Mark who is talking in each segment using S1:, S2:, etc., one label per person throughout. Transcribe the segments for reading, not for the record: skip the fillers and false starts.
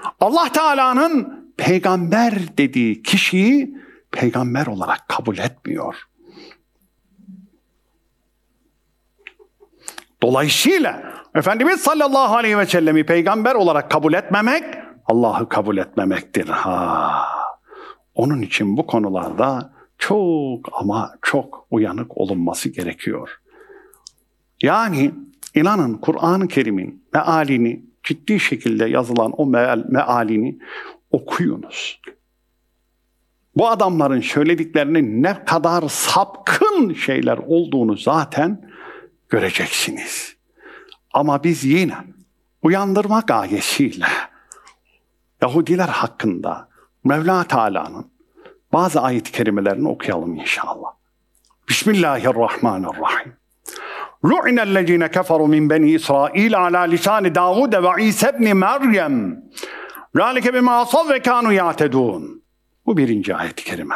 S1: Allah Teala'nın peygamber dediği kişiyi peygamber olarak kabul etmiyor. Dolayısıyla Efendimiz sallallahu aleyhi ve sellem'i peygamber olarak kabul etmemek, Allah'ı kabul etmemektir. Onun için bu konularda çok ama çok uyanık olunması gerekiyor. Yani inanın Kur'an-ı Kerim'in mealini, ciddi şekilde yazılan o mealini okuyunuz. Bu adamların söylediklerinin ne kadar sapkın şeyler olduğunu zaten göreceksiniz. Ama biz yine uyandırma gayesiyle Yahudiler hakkında Mevla Teala'nın bazı ayet-i kerimelerini okuyalım inşallah. Bismillahirrahmanirrahim. Lu'inellezine keferu min beni İsrail ala lisani Davud ve İsa ibn Meryem. Zalike bima asav ve kanu ya'tedun. Bu birinci ayet-i kerime.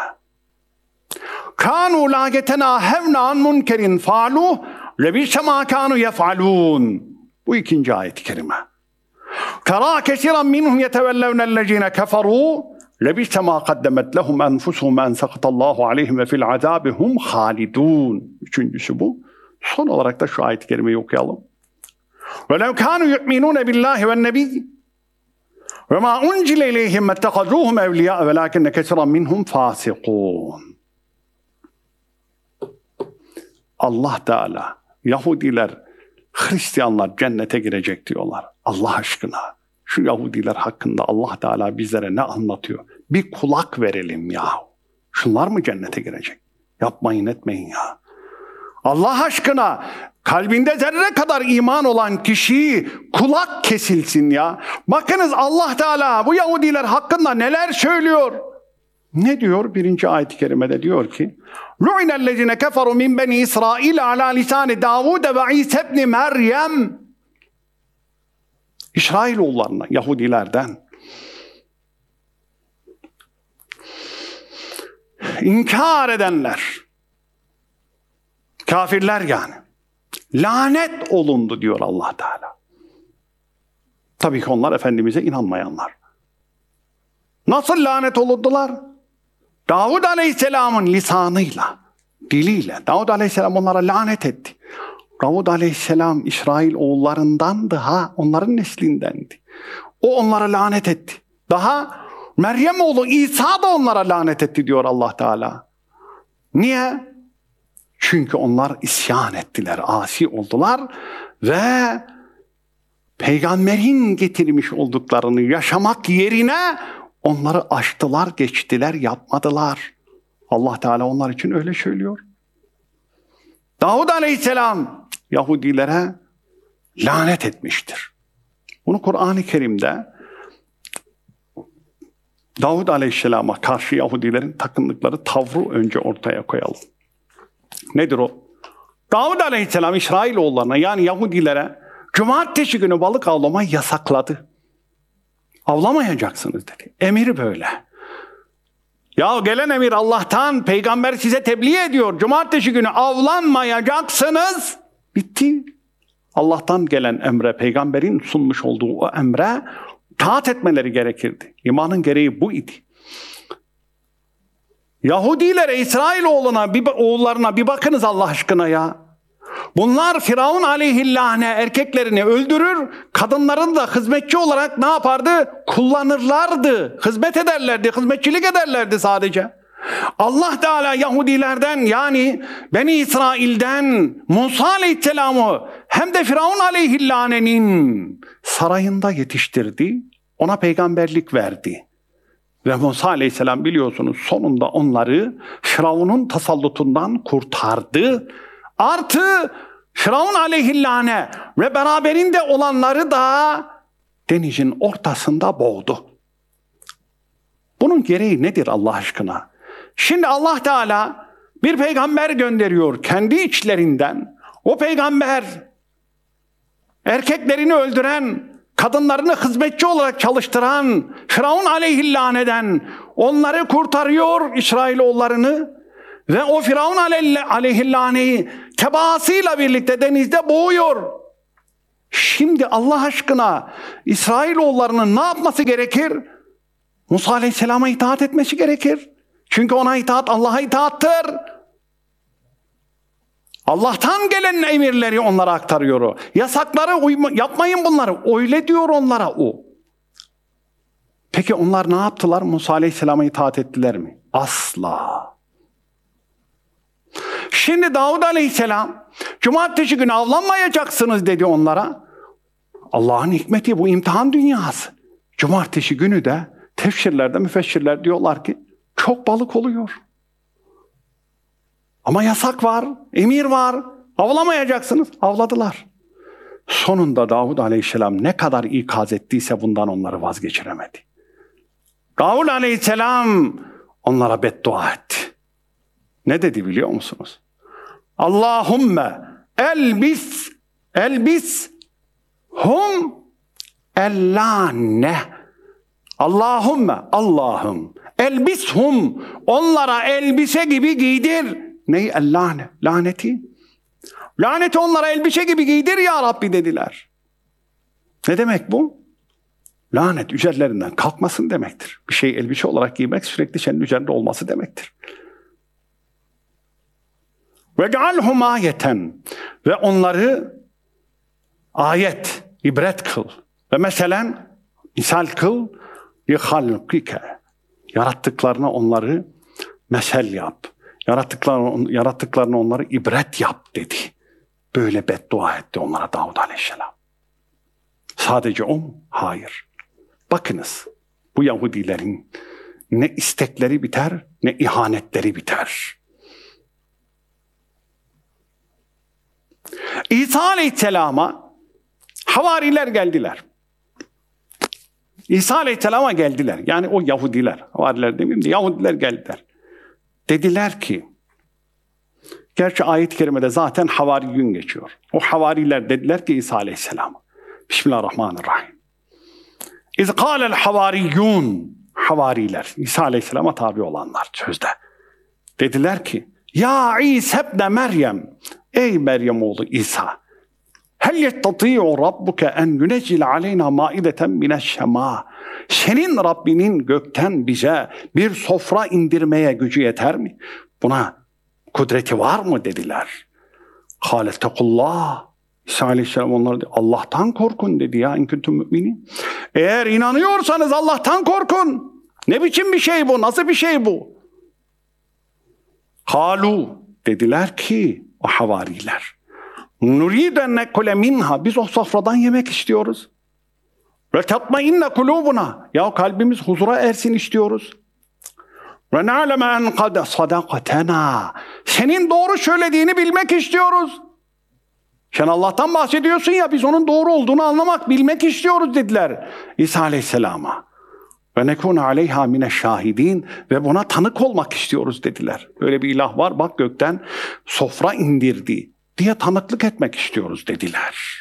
S1: Kanu la yetenahevna an munkerin fa'aluh lebise ma kanu yef'alun. Bu ikinci ayet-i kerime. Tera kesiran minhum yetevellevnellezine keferu lebise ma kaddemet lehum enfusuhum en sakatallahu aleyhim ve fil azabi hum halidun. Üçüncüsü bu. Son olarak da şu ayet-i kerimeyi okuyalım. Ve lev kanu yu'minune billahi ve nebi ve ma uncile ileyhim mettehazuhum evliya velakinne kesiran minhum fasikun. Allah Teala, Yahudiler, Hristiyanlar cennete girecek diyorlar. Allah aşkına şu Yahudiler hakkında Allah Teala bizlere ne anlatıyor? Bir kulak verelim ya. Şunlar mı cennete girecek? Yapmayın etmeyin ya. Allah aşkına kalbinde zerre kadar iman olan kişi kulak kesilsin ya. Bakınız Allah Teala bu Yahudiler hakkında neler söylüyor? Ne diyor? Birinci ayet-i kerimede diyor ki Lu'inellezine keferu min beni İsrail ala lisani Davud ve İsa ibn Meryem. İsrailoğullarına, Yahudilerden inkar edenler, kafirler yani, lanet olundu diyor Allah Teala. Tabii ki onlar Efendimiz'e inanmayanlar. Nasıl lanet olundular? Davud Aleyhisselam'ın lisanıyla, diliyle. Davud Aleyhisselam onlara lanet etti. Davud Aleyhisselam İsrail oğullarındandı onların neslindendi. O onlara lanet etti. Daha Meryem oğlu İsa da onlara lanet etti diyor Allah Teala. Niye? Çünkü onlar isyan ettiler, asi oldular ve peygamberin getirmiş olduklarını yaşamak yerine onları aştılar, geçtiler, yapmadılar. Allah Teala onlar için öyle söylüyor. Davud Aleyhisselam Yahudilere lanet etmiştir. Bunu Kur'an-ı Kerim'de Davud Aleyhisselam'a karşı Yahudilerin takındıkları tavrı önce ortaya koyalım. Nedir o? Davud Aleyhisselam İsrailoğullarına yani Yahudilere cumartesi günü balık avlamayı yasakladı. Avlamayacaksınız dedi. Emir böyle. Ya gelen emir Allah'tan, peygamber size tebliğ ediyor. Cumartesi günü avlanmayacaksınız. Bitti. Allah'tan gelen emre, peygamberin sunmuş olduğu o emre taat etmeleri gerekirdi. İmanın gereği bu idi. Yahudilere, İsrailoğullarına bir bakınız Allah aşkına ya. Bunlar Firavun aleyhillâne erkeklerini öldürür, kadınların da hizmetçi olarak ne yapardı? Kullanırlardı, hizmet ederlerdi, hizmetçilik ederlerdi sadece. Allah Teala Yahudilerden yani Beni İsrail'den Musa aleyhisselamı hem de Firavun aleyhillânenin sarayında yetiştirdi, ona peygamberlik verdi. Ve Musa aleyhisselam biliyorsunuz sonunda onları Firavun'un tasallutundan kurtardı. Artı Firavun aleyhillâne ve beraberinde olanları da denizin ortasında boğdu. Bunun gereği nedir Allah aşkına? Şimdi Allah Teala bir peygamber gönderiyor kendi içlerinden. O peygamber erkeklerini öldüren, kadınlarını hizmetçi olarak çalıştıran Firavun aleyhillâneden onları kurtarıyor, İsrailoğullarını. Ve o Firavun aleyhillâneyi tebaasıyla birlikte denizde boğuyor. Şimdi Allah aşkına İsrailoğullarının ne yapması gerekir? Musa Aleyhisselam'a itaat etmesi gerekir. Çünkü ona itaat Allah'a itaattır. Allah'tan gelen emirleri onlara aktarıyor. Yasakları yapmayın bunları. Öyle diyor onlara o. Peki onlar ne yaptılar? Musa Aleyhisselam'a itaat ettiler mi? Asla. Şimdi Davud Aleyhisselam cumartesi günü avlanmayacaksınız dedi onlara. Allah'ın hikmeti, bu imtihan dünyası. Cumartesi günü de tefsirlerde müfessirler diyorlar ki çok balık oluyor. Ama yasak var, emir var. Avlamayacaksınız. Avladılar. Sonunda Davud Aleyhisselam ne kadar ikaz ettiyse bundan onları vazgeçiremedi. Davud Aleyhisselam onlara beddua etti. Ne dedi biliyor musunuz? Allahümme elbis hum ellâne. Allah'ım elbishum, onlara elbise gibi giydir. Ney ellâne? Laneti. Laneti onlara elbise gibi giydir ya Rabbi dediler. Ne demek bu? Lanet üzerlerinden kalkmasın demektir. Bir şey elbise olarak giymek sürekli senin üzerinde olması demektir. وَجَعَلْهُمْ ayeten, ve onları ayet, ibret kıl. Ve mesela misal kıl, يَخَلْقِكَ, yarattıklarına onları mesel yap. Yarattıklarına onları ibret yap dedi. Böyle beddua etti onlara Davud Aleyhisselam. Sadece o mu? Hayır. Bakınız, bu Yahudilerin ne istekleri biter, ne ihanetleri biter. İsa Aleyhisselam'a havariler geldiler. İsa Aleyhisselam'a geldiler. Yani o Yahudiler, havariler demeyeyim de Yahudiler geldiler. Dediler ki, gerçi ayet-i kerimede zaten havariyun geçiyor. O havariler dediler ki İsa Aleyhisselam'a. Bismillahirrahmanirrahim. İz kâlel havariyun, havariler, İsa Aleyhisselam'a tabi olanlar sözde. Dediler ki, ya İsa ibne Meryem, ey Meryem oğlu İsa, hel yettati'u rabbuke en yunezzile aleyna maideten mineşşemâ. Senin Rabbinin gökten bize bir sofra indirmeye gücü yeter mi? Buna kudreti var mı dediler. Kâlettekullah. İsa Aleyhisselam onlara dedi, Allah'tan korkun dedi ya, in kuntum müminin. Eğer inanıyorsanız Allah'tan korkun. Ne biçim bir şey bu? Nasıl bir şey bu? Kalu, dediler ki o havariler, nuriden nekule minha, biz o sofradan yemek istiyoruz. Ve tatmainne kulubuna, ya kalbimiz huzura ersin istiyoruz. Ve na'leme en kad sadakatena, senin doğru söylediğini bilmek istiyoruz. Sen Allah'tan bahsediyorsun ya, biz onun doğru olduğunu anlamak, bilmek istiyoruz dediler İsa Aleyhisselam'a. Ve nekûne aleyhâ mineşşâhidîn, ve buna tanık olmak istiyoruz dediler. Böyle bir ilah var, bak gökten sofra indirdi diye tanıklık etmek istiyoruz dediler.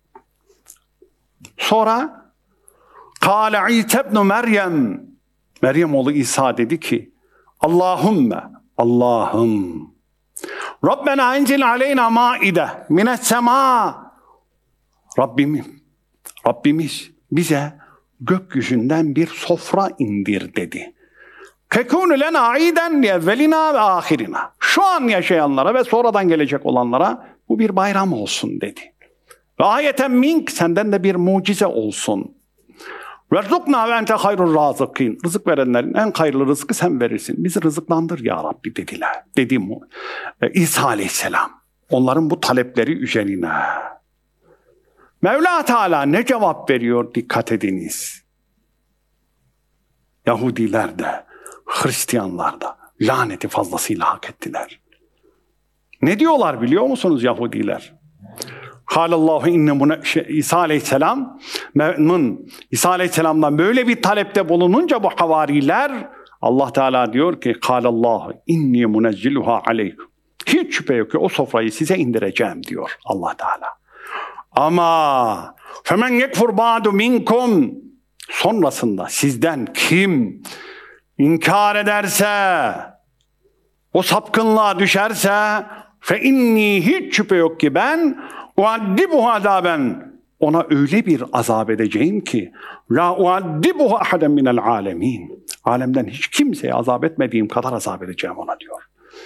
S1: Sonra kâle İsa ibn Meryem, Meryem oğlu İsa dedi ki, Allahümme, Allah'ım, Rabbena enzil aleyna maide mine's-semâ, Rabbimiz bize gökyüzünden bir sofra indir dedi. Kekûnü lena aiden li evvelina ve ahirina. Şu an yaşayanlara ve sonradan gelecek olanlara bu bir bayram olsun dedi. Ve ayeten mink, senden de bir mucize olsun. Verzukna ve ente hayrur razıkîn. Rızık verenlerin en hayırlı rızkı sen verirsin. Bizi rızıklandır ya Rabbi dediler. Dedi İsa Aleyhisselam. Onların bu talepleri üzerine. Mevla Teala ne cevap veriyor dikkat ediniz. Yahudiler de, Hristiyanlar da laneti fazlasıyla hak ettiler. Ne diyorlar biliyor musunuz Yahudiler? Halallahu inne İsa Aleyhisselam'dan böyle bir talepte bulununca bu havariler, Allah Teala diyor ki Halallahu inni munezziluha aleykum. Hiç şüphe yok ki o sofrayı size indireceğim diyor Allah Teala. Ama femen yekfur ba'du minkum, sonrasında sizden kim inkar ederse, o sapkınlığa düşerse, fe inni, hiç şüphe yok ki ben uaddibuhu azaben, ona öyle bir azap edeceğim ki la uaddibuhu ahaden minel alemin. Alemden hiç kimseye azap etmediğim kadar azap edeceğim ona diyor.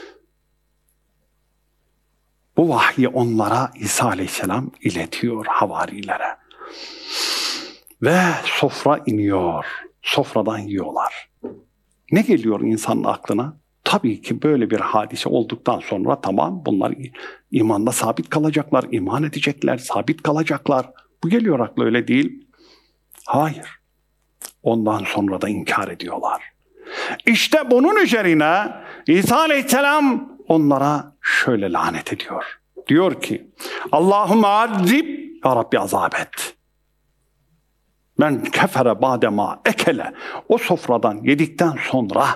S1: Bu vahyi onlara İsa Aleyhisselam iletiyor havarilere. Ve sofra iniyor. Sofradan yiyorlar. Ne geliyor insanın aklına? Tabii ki böyle bir hadise olduktan sonra tamam bunlar imanda sabit kalacaklar, iman edecekler, sabit kalacaklar. Bu geliyor akla, öyle değil. Hayır. Ondan sonra da inkar ediyorlar. İşte bunun üzerine İsa Aleyhisselam onlara şöyle lanet ediyor. Diyor ki Allahümme azib, ya Rabbi azap et. Men kefere badema ekele. O sofradan yedikten sonra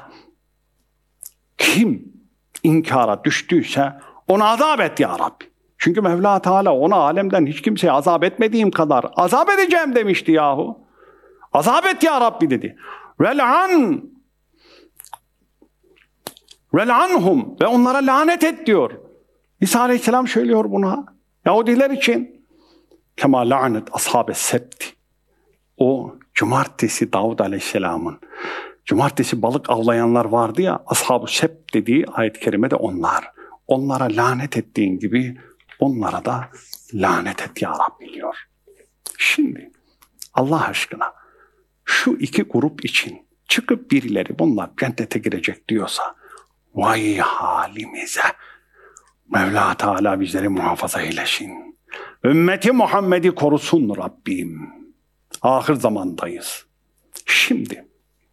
S1: kim inkara düştüyse ona azap et ya Rabbi. Çünkü Mevla Teala ona alemden hiç kimseye azap etmediğim kadar azap edeceğim demişti yahu. Azap et ya Rabbi dedi. Vel'anhum, ve onlara lanet et diyor. İsa Aleyhisselam söylüyor buna. Yahudiler için. Kema lanet ashab-ı sebt. O cumartesi Davud Aleyhisselam'ın, cumartesi balık avlayanlar vardı ya, ashab-ı sebt dediği ayet-i kerimede onlar. Onlara lanet ettiğin gibi onlara da lanet et ya Rabbi diyor. Şimdi Allah aşkına şu iki grup için çıkıp birileri bunlar cennete girecek diyorsa vay halimize. Mevla Teala bizleri muhafaza eylesin. Ümmeti Muhammed'i korusun Rabbim. Ahir zamandayız. Şimdi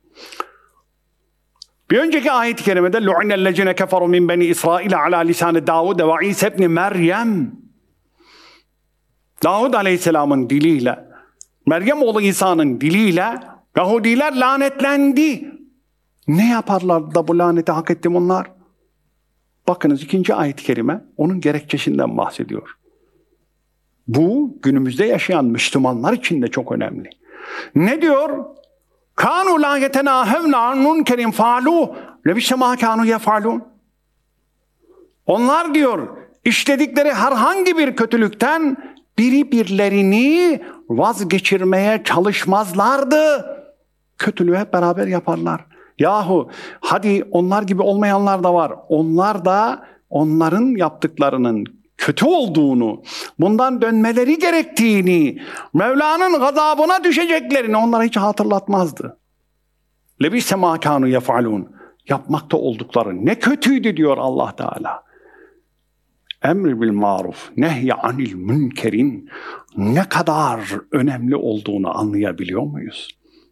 S1: bir önceki ayet-i kerimede lu'inellezine keferu min beni İsrail ala lisan Davud ve İsa ibn Meryem. Davud Aleyhisselam'ın diliyle, Meryem oğlu İsa'nın diliyle Yahudiler lanetlendi. Ne yaparlar da bu laneti hak etti bunlar? Bakınız ikinci ayet-i kerime onun gerekçesinden bahsediyor. Bu günümüzde yaşayan Müslümanlar için de çok önemli. Ne diyor? Kanu la yetenahevna an munkerin fa'alu lebisse ma kanu yef'alun. Onlar diyor işledikleri herhangi bir kötülükten birbirlerini vazgeçirmeye çalışmazlardı. Kötülüğü hep beraber yaparlar. Yahu hadi onlar gibi olmayanlar da var. Onlar da onların yaptıklarının kötü olduğunu, bundan dönmeleri gerektiğini, Mevla'nın gazabına düşeceklerini onlara hiç hatırlatmazdı. Lebisse ma kanu yef'alun. Yapmakta oldukları ne kötüydü diyor Allah Teala. Emr bil maruf, nehy anil münkerin ne kadar önemli olduğunu anlayabiliyor muyuz?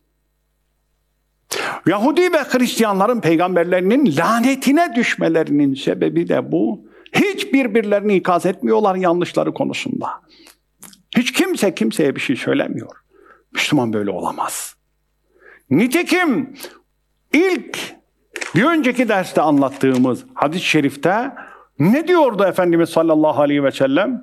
S1: Yahudi ve Hristiyanların peygamberlerinin lanetine düşmelerinin sebebi de bu. Hiç birbirlerini ikaz etmiyorlar yanlışları konusunda. Hiç kimse kimseye bir şey söylemiyor. Müslüman böyle olamaz. Nitekim ilk bir önceki derste anlattığımız hadis-i şerifte ne diyordu Efendimiz sallallahu aleyhi ve sellem?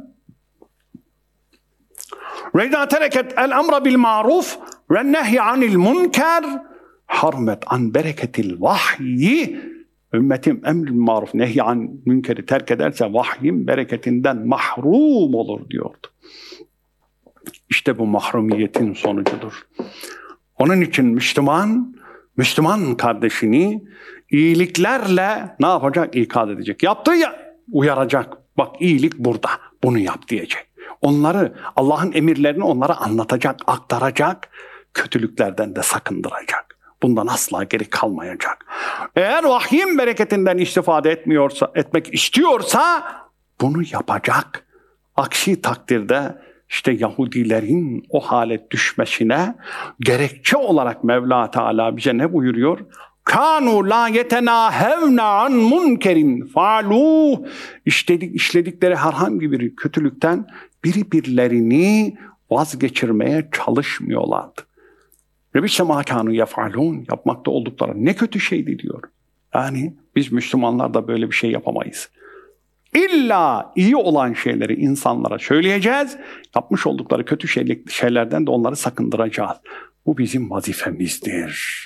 S1: Ve izâ tereket el emre bil ma'ruf ve nehy anil münker harmet an bereketil vahyi. Ümmetim emr-i maruf nehy an münkeri terk ederse vahyin bereketinden mahrum olur diyordu. İşte bu mahrumiyetin sonucudur. Onun için Müslüman kardeşini iyiliklerle ne yapacak? İkaz edecek. Yaptığı ya uyaracak. Bak iyilik burada. Bunu yap diyecek. Onları, Allah'ın emirlerini onlara anlatacak, aktaracak. Kötülüklerden de sakındıracak. Bundan asla geri kalmayacak. Eğer vahyin bereketinden istifade etmek istiyorsa bunu yapacak. Aksi takdirde işte Yahudilerin o hale düşmesine gerekçe olarak Mevla Teala bize ne buyuruyor? Kanu la yetenahevna an munkerin fa'alu. İşledikleri herhangi bir kötülükten birbirlerini vazgeçirmeye çalışmıyorlardı. Lebisse ma kanu yef'alun, yapmakta oldukları ne kötü şeydi diyor. Yani biz Müslümanlar da böyle bir şey yapamayız. İlla iyi olan şeyleri insanlara söyleyeceğiz. Yapmış oldukları kötü şeylerden de onları sakındıracağız. Bu bizim vazifemizdir.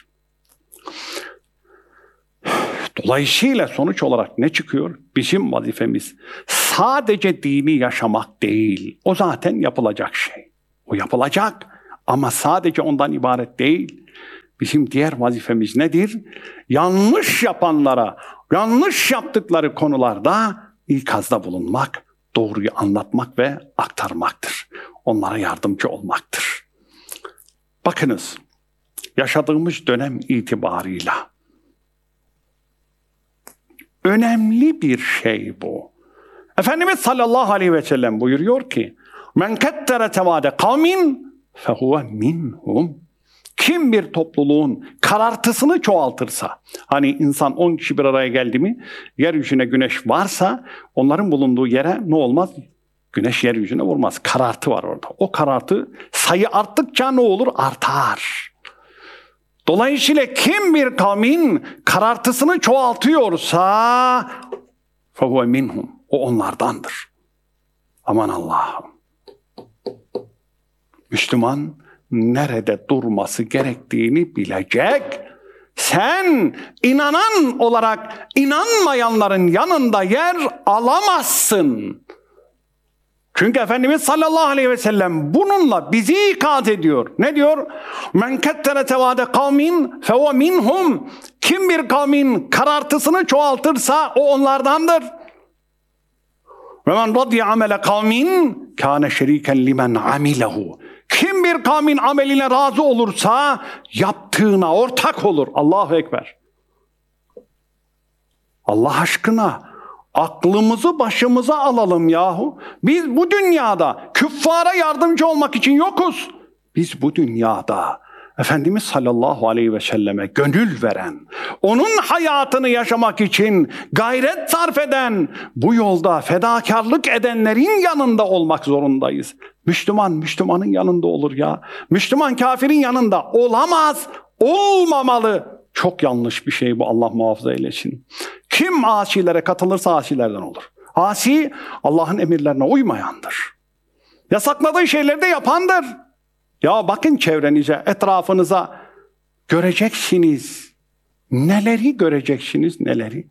S1: Dolayısıyla sonuç olarak ne çıkıyor? Bizim vazifemiz sadece dini yaşamak değil. O zaten yapılacak şey. O yapılacak ama sadece ondan ibaret değil. Bizim diğer vazifemiz nedir? Yanlış yapanlara, yanlış yaptıkları konularda ikazda bulunmak, doğruyu anlatmak ve aktarmaktır. Onlara yardımcı olmaktır. Bakınız, yaşadığımız dönem itibarıyla önemli bir şey bu. Efendimiz sallallahu aleyhi ve sellem buyuruyor ki: "Men kettere tevade kavmin fehuve minhum." Kim bir topluluğun karartısını çoğaltırsa, hani insan 10 kişi bir araya geldi mi, yeryüzüne güneş varsa onların bulunduğu yere ne olmaz? Güneş yeryüzüne vurmaz. Karartı var orada. O karartı sayı arttıkça ne olur? Artar. Dolayısıyla kim bir kavmin karartısını çoğaltıyorsa فَهُوَ minhum. O onlardandır. Aman Allah'ım. Müslüman nerede durması gerektiğini bilecek. Sen inanan olarak inanmayanların yanında yer alamazsın. Çünkü Efendimiz sallallahu aleyhi ve sellem bununla bizi ikaz ediyor. Ne diyor? Men kettere tevade kavmin fehuve minhum. Kim bir kavmin karartısını çoğaltırsa o onlardandır. Ve men radiye amele kavmin kâne şeriken limen amilehu. Kim bir kavmin ameline razı olursa yaptığına ortak olur. Allahu Ekber. Allah aşkına aklımızı başımıza alalım yahu. Biz bu dünyada küffara yardımcı olmak için yokuz. Biz bu dünyada Efendimiz sallallahu aleyhi ve selleme gönül veren, onun hayatını yaşamak için gayret sarf eden, bu yolda fedakarlık edenlerin yanında olmak zorundayız. Müslüman, Müslümanın yanında olur ya. Müslüman kafirin yanında olamaz, olmamalı. Çok yanlış bir şey bu, Allah muhafaza eylesin. Kim asilere katılırsa asilerden olur. Asi, Allah'ın emirlerine uymayandır. Yasakladığı şeyleri de yapandır. Ya bakın çevrenize, etrafınıza, göreceksiniz. Neleri göreceksiniz, neleri?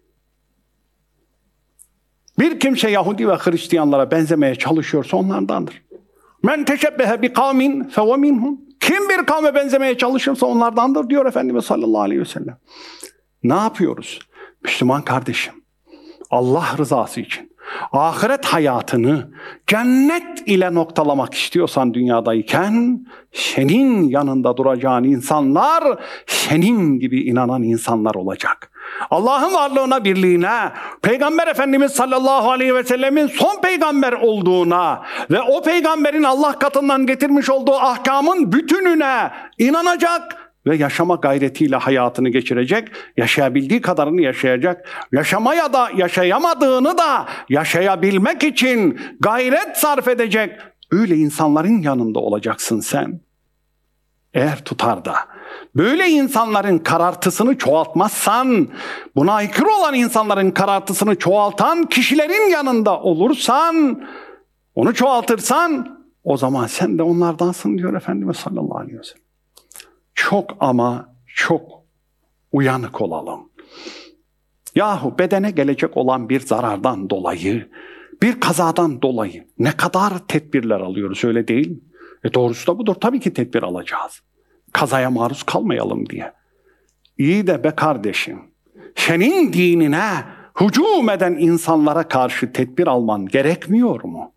S1: Bir kimse Yahudi ve Hristiyanlara benzemeye çalışıyorsa onlardandır. Men teşebbehe bi kavmin fehuve minhum. Kim bir kavme benzemeye çalışırsa onlardandır diyor Efendimiz sallallahu aleyhi ve sellem. Ne yapıyoruz? Müslüman kardeşim, Allah rızası için ahiret hayatını cennet ile noktalamak istiyorsan dünyadayken, senin yanında duracağın insanlar senin gibi inanan insanlar olacak. Allah'ın varlığına, birliğine, Peygamber Efendimiz sallallahu aleyhi ve sellemin son peygamber olduğuna ve o peygamberin Allah katından getirmiş olduğu ahkamın bütününe inanacak ve yaşama gayretiyle hayatını geçirecek, yaşayabildiği kadarını yaşayacak, yaşamaya da yaşayamadığını da yaşayabilmek için gayret sarf edecek. Öyle insanların yanında olacaksın sen. Eğer tutar da böyle insanların karartısını çoğaltmazsan, buna aykırı olan insanların karartısını çoğaltan kişilerin yanında olursan, onu çoğaltırsan, o zaman sen de onlardansın diyor Efendimiz sallallahu aleyhi ve sellem. Çok ama çok uyanık olalım. Yahu bedene gelecek olan bir zarardan dolayı, bir kazadan dolayı ne kadar tedbirler alıyoruz, öyle değil mi? Doğrusu da budur. Tabii ki tedbir alacağız. Kazaya maruz kalmayalım diye. İyi de be kardeşim, senin dinine hücum eden insanlara karşı tedbir alman gerekmiyor mu?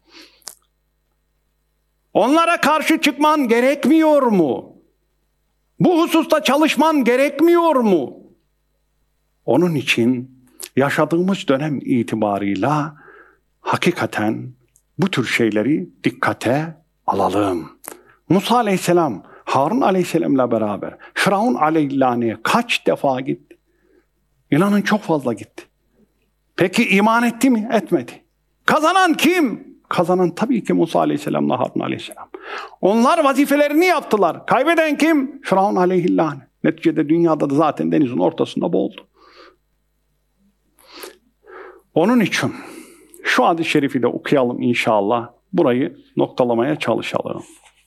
S1: Onlara karşı çıkman gerekmiyor mu? Bu hususta çalışman gerekmiyor mu? Onun için yaşadığımız dönem itibarıyla hakikaten bu tür şeyleri dikkate alalım. Musa aleyhisselam, Harun aleyhisselamla beraber Firavun aleyhillâne'ye kaç defa gitti? İnanın çok fazla gitti. Peki iman etti mi? Etmedi. Kazanan kim? Kazanan tabii ki Musa aleyhisselamla Harun aleyhisselam. Onlar vazifelerini yaptılar. Kaybeden kim? Firavun aleyhillâne. Neticede dünyada da zaten denizin ortasında boğuldu. Onun için şu hadis-i şerifi de okuyalım inşallah. Burayı noktalamaya çalışalım.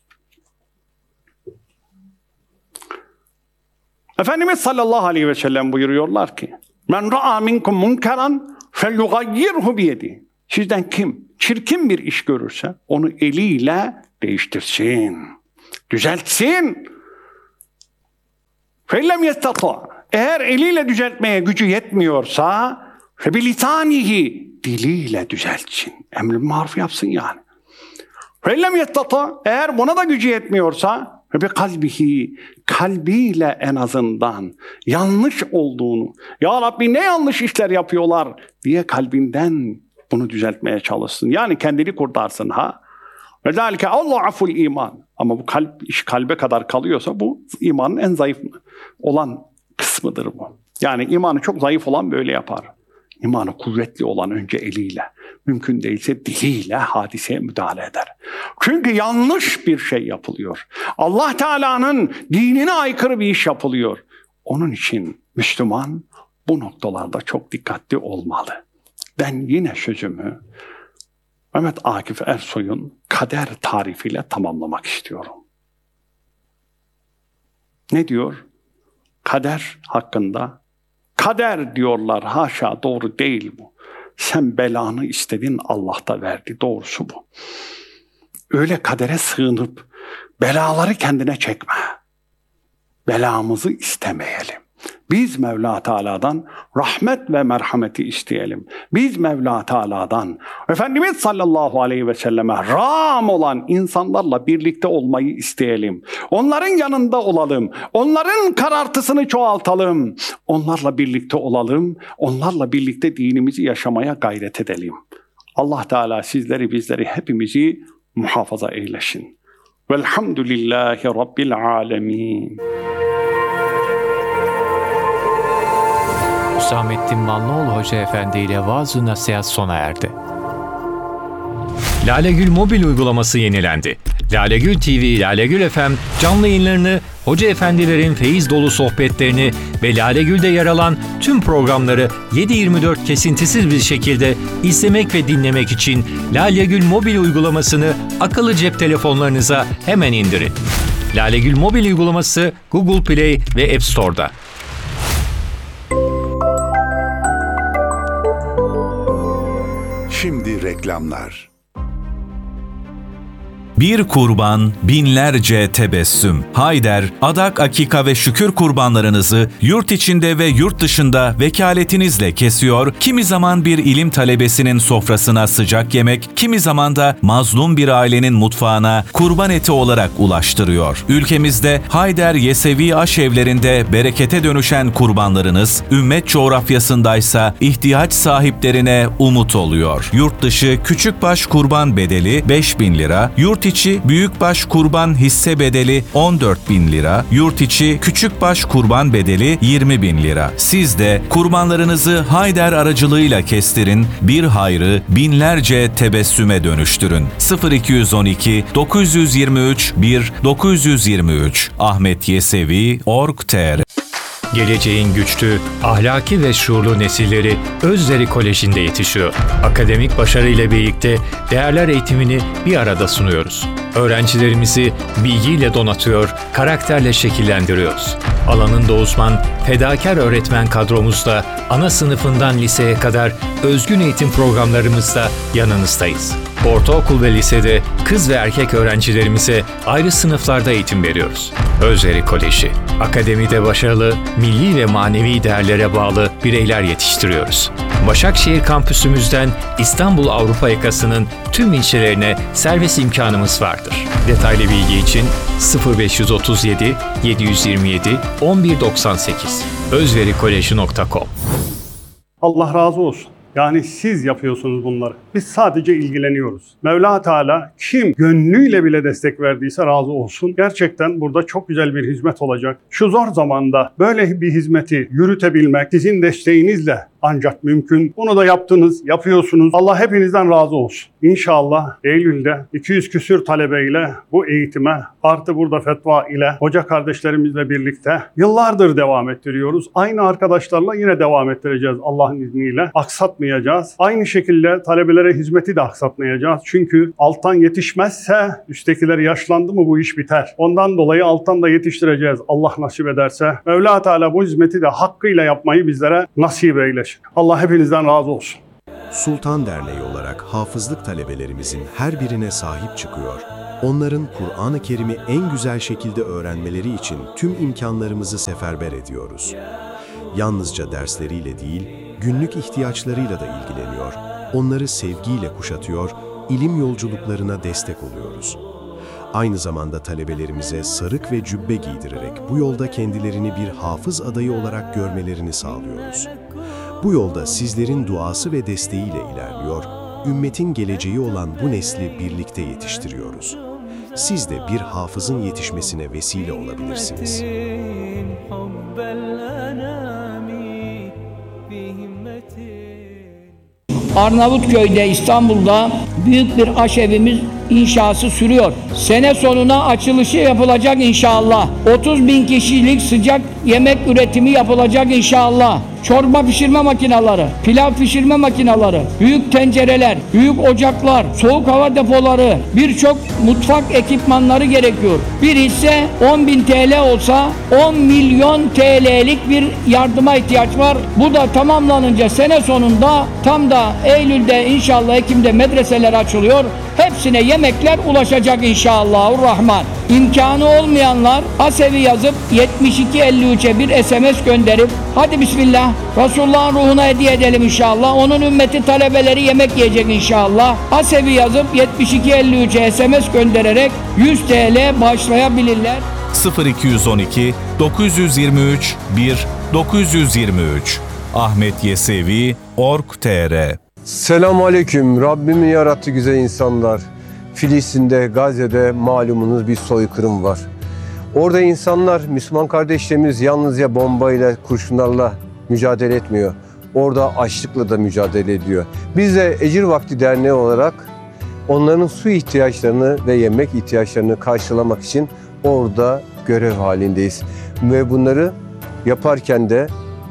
S1: Efendimiz sallallahu aleyhi ve sellem buyuruyorlar ki: "Men ra'a minkum munkeran felyughayyirhu biyedi." Sizden kim çirkin bir iş görürse onu eliyle değiştirsin, düzeltsin. فَاِلَّمْ يَسْتَطَعْ Eğer eliyle düzeltmeye gücü yetmiyorsa فَبِلِسَانِهِ diliyle düzeltsin. Emr-i maruf yapsın yani. فَاِلَّمْ يَسْتَطَعْ Eğer buna da gücü yetmiyorsa kalbihi kalbiyle en azından yanlış olduğunu, ya Rabbi ne yanlış işler yapıyorlar diye kalbinden bunu düzeltmeye çalışsın. Yani kendini kurtarsın ha. Ve zalike Allah'ul iman. Ama bu iş kalbe kadar kalıyorsa bu imanın en zayıf olan kısmıdır bu. Yani imanı çok zayıf olan böyle yapar. İmanı kuvvetli olan önce eliyle, mümkün değilse diliyle hadiseye müdahale eder. Çünkü yanlış bir şey yapılıyor. Allah Teala'nın dinine aykırı bir iş yapılıyor. Onun için Müslüman bu noktalarda çok dikkatli olmalı. Ben yine sözümü Mehmet Akif Ersoy'un kader tarifiyle tamamlamak istiyorum. Ne diyor? Kader hakkında. Kader diyorlar, haşa, doğru değil bu. Sen belanı istedin, Allah da verdi, doğrusu bu. Öyle kadere sığınıp belaları kendine çekme. Belamızı istemeyelim. Biz Mevla Teala'dan rahmet ve merhameti isteyelim. Biz Mevla Teala'dan Efendimiz sallallahu aleyhi ve selleme ram olan insanlarla birlikte olmayı isteyelim. Onların yanında olalım. Onların karartısını çoğaltalım. Onlarla birlikte olalım. Onlarla birlikte dinimizi yaşamaya gayret edelim. Allah Teala sizleri, bizleri, hepimizi muhafaza eylesin. Velhamdülillahi Rabbil alemin.
S2: Hüsamettin Manlıoğlu Hoca Efendi ile vaaz-ı nasihat sona erdi. Lalegül mobil uygulaması yenilendi. Lalegül TV, Lalegül FM canlı yayınlarını, hoca efendilerin feyiz dolu sohbetlerini ve Lalegül'de yer alan tüm programları 7/24 kesintisiz bir şekilde izlemek ve dinlemek için Lalegül mobil uygulamasını akıllı cep telefonlarınıza hemen indirin. Lalegül mobil uygulaması Google Play ve App Store'da.
S3: Şimdi reklamlar.
S4: Bir kurban, binlerce tebessüm. Hayder, adak, akika ve şükür kurbanlarınızı yurt içinde ve yurt dışında vekaletinizle kesiyor, kimi zaman bir ilim talebesinin sofrasına sıcak yemek, kimi zaman da mazlum bir ailenin mutfağına kurban eti olarak ulaştırıyor. Ülkemizde Hayder Yesevi aşevlerinde berekete dönüşen kurbanlarınız, ümmet coğrafyasındaysa ihtiyaç sahiplerine umut oluyor. Yurt dışı küçükbaş kurban bedeli 5.000 lira, yurt içi büyükbaş kurban hisse bedeli 14.000 lira, yurt içi küçükbaş kurban bedeli 20.000 lira. Siz de kurbanlarınızı Hayder aracılığıyla kestirin, bir hayrı binlerce tebessüme dönüştürün. 0212 923 1 923 Ahmet Yesevi Org.tr.
S2: Geleceğin güçlü, ahlaki ve şuurlu nesilleri Özleri Koleji'nde yetişiyor. Akademik başarı ile birlikte değerler eğitimini bir arada sunuyoruz. Öğrencilerimizi bilgiyle donatıyor, karakterle şekillendiriyoruz. Alanında uzman, fedakar öğretmen kadromuzla ana sınıfından liseye kadar özgün eğitim programlarımızda yanınızdayız. Ortaokul ve lisede kız ve erkek öğrencilerimize ayrı sınıflarda eğitim veriyoruz. Özleri Koleji, akademide başarılı, milli ve manevi değerlere bağlı bireyler yetiştiriyoruz. Başakşehir kampüsümüzden İstanbul Avrupa yakasının tüm ilçelerine servis imkanımız vardır. Detaylı bilgi için 0537 727 1198 özverikolej.com.
S1: Allah razı olsun. Yani siz yapıyorsunuz bunları. Biz sadece ilgileniyoruz. Mevla Teala kim gönlüyle bile destek verdiyse razı olsun. Gerçekten burada çok güzel bir hizmet olacak. Şu zor zamanda böyle bir hizmeti yürütebilmek sizin desteğinizle ancak mümkün. Bunu da yaptınız, yapıyorsunuz. Allah hepinizden razı olsun. İnşallah Eylül'de 200 küsür talebeyle bu eğitime artı burada fetva ile hoca kardeşlerimizle birlikte yıllardır devam ettiriyoruz. Aynı arkadaşlarla yine devam ettireceğiz Allah'ın izniyle. Aksatmayacağız. Aynı şekilde talebelere hizmeti de aksatmayacağız. Çünkü alttan yetişmezse üsttekiler yaşlandı mı bu iş biter. Ondan dolayı alttan da yetiştireceğiz Allah nasip ederse. Mevla Teala bu hizmeti de hakkıyla yapmayı bizlere nasip eylesin. Allah hepinizden razı olsun.
S3: Sultan Derneği olarak hafızlık talebelerimizin her birine sahip çıkıyor. Onların Kur'an-ı Kerim'i en güzel şekilde öğrenmeleri için tüm imkanlarımızı seferber ediyoruz. Yalnızca dersleriyle değil, günlük ihtiyaçlarıyla da ilgileniyor. Onları sevgiyle kuşatıyor, ilim yolculuklarına destek oluyoruz. Aynı zamanda talebelerimize sarık ve cübbe giydirerek bu yolda kendilerini bir hafız adayı olarak görmelerini sağlıyoruz. Bu yolda sizlerin duası ve desteğiyle ilerliyor, ümmetin geleceği olan bu nesli birlikte yetiştiriyoruz. Siz de bir hafızın yetişmesine vesile olabilirsiniz.
S5: Arnavutköy'de, İstanbul'da büyük bir aşevimiz inşası sürüyor. Sene sonuna açılışı yapılacak inşallah. 30.000 kişilik sıcak yemek üretimi yapılacak inşallah. Çorba pişirme makineleri, pilav pişirme makineleri, büyük tencereler, büyük ocaklar, soğuk hava depoları, birçok mutfak ekipmanları gerekiyor. Bir hisse 10.000 TL olsa 10 milyon TL'lik bir yardıma ihtiyaç var. Bu da tamamlanınca sene sonunda tam da Eylül'de inşallah Ekim'de medreseler açılıyor. Hepsine yemekler ulaşacak inşallahurrahman. İmkanı olmayanlar ASEV'i yazıp 7253'e bir SMS gönderip hadi bismillah Resulullah'ın ruhuna hediye edelim inşallah. Onun ümmeti talebeleri yemek yiyecek inşallah. ASEV'i yazıp 7253'e SMS göndererek 100 TL bağışlayabilirler.
S4: 0212 923 1 923 Ahmet Yesevi Org.tr.
S6: Selamun Aleyküm. Rabbimin yarattığı güzel insanlar. Filistin'de, Gazze'de malumunuz bir soykırım var. Orada insanlar, Müslüman kardeşlerimiz yalnızca bombayla, kurşunlarla mücadele etmiyor. Orada açlıkla da mücadele ediyor. Biz de Ecir Vakti Derneği olarak onların su ihtiyaçlarını ve yemek ihtiyaçlarını karşılamak için orada görev halindeyiz. Ve bunları yaparken de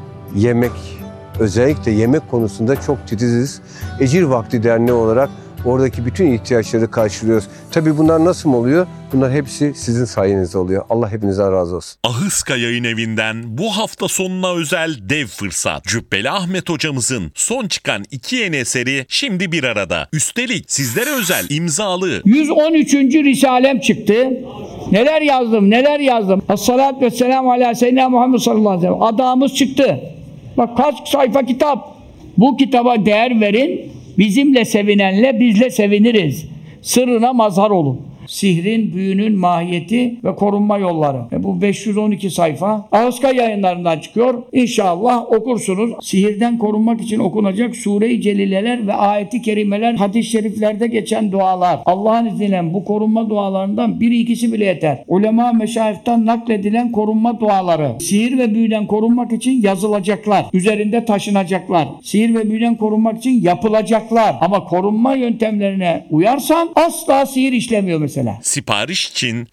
S6: özellikle yemek konusunda çok titiziz. Ecir Vakti Derneği olarak oradaki bütün ihtiyaçları karşılıyoruz. Tabii bunlar nasıl oluyor? Bunlar hepsi sizin sayenizde oluyor. Allah hepinizden razı olsun.
S7: Ahıska Yayın Evi'nden bu hafta sonuna özel dev fırsat. Cübbeli Ahmet hocamızın son çıkan 2 yeni eseri şimdi bir arada. Üstelik sizlere özel imzalı
S5: 113. Risalem çıktı. Neler yazdım. Es-salatu vesselamu ala seyyidina Muhammed sallallahu aleyhi ve sellem. Adamız çıktı. Bak kaç sayfa kitap. Bu kitaba değer verin. Bizimle sevinenle bizle seviniriz. Sırrına mazhar olun. Sihrin, büyünün mahiyeti ve korunma yolları. Bu 512 sayfa Ahıska Yayınlarından çıkıyor. İnşallah okursunuz. Sihirden korunmak için okunacak Sure-i Celileler ve ayet-i kerimeler, hadis-i şeriflerde geçen dualar. Allah'ın izniyle bu korunma dualarından biri ikisi bile yeter. Ulema meşayihten nakledilen korunma duaları. Sihir ve büyüden korunmak için yazılacaklar. Üzerinde taşınacaklar. Sihir ve büyüden korunmak için yapılacaklar. Ama korunma yöntemlerine uyarsan asla sihir işlemiyor mesela.
S7: Sipariş için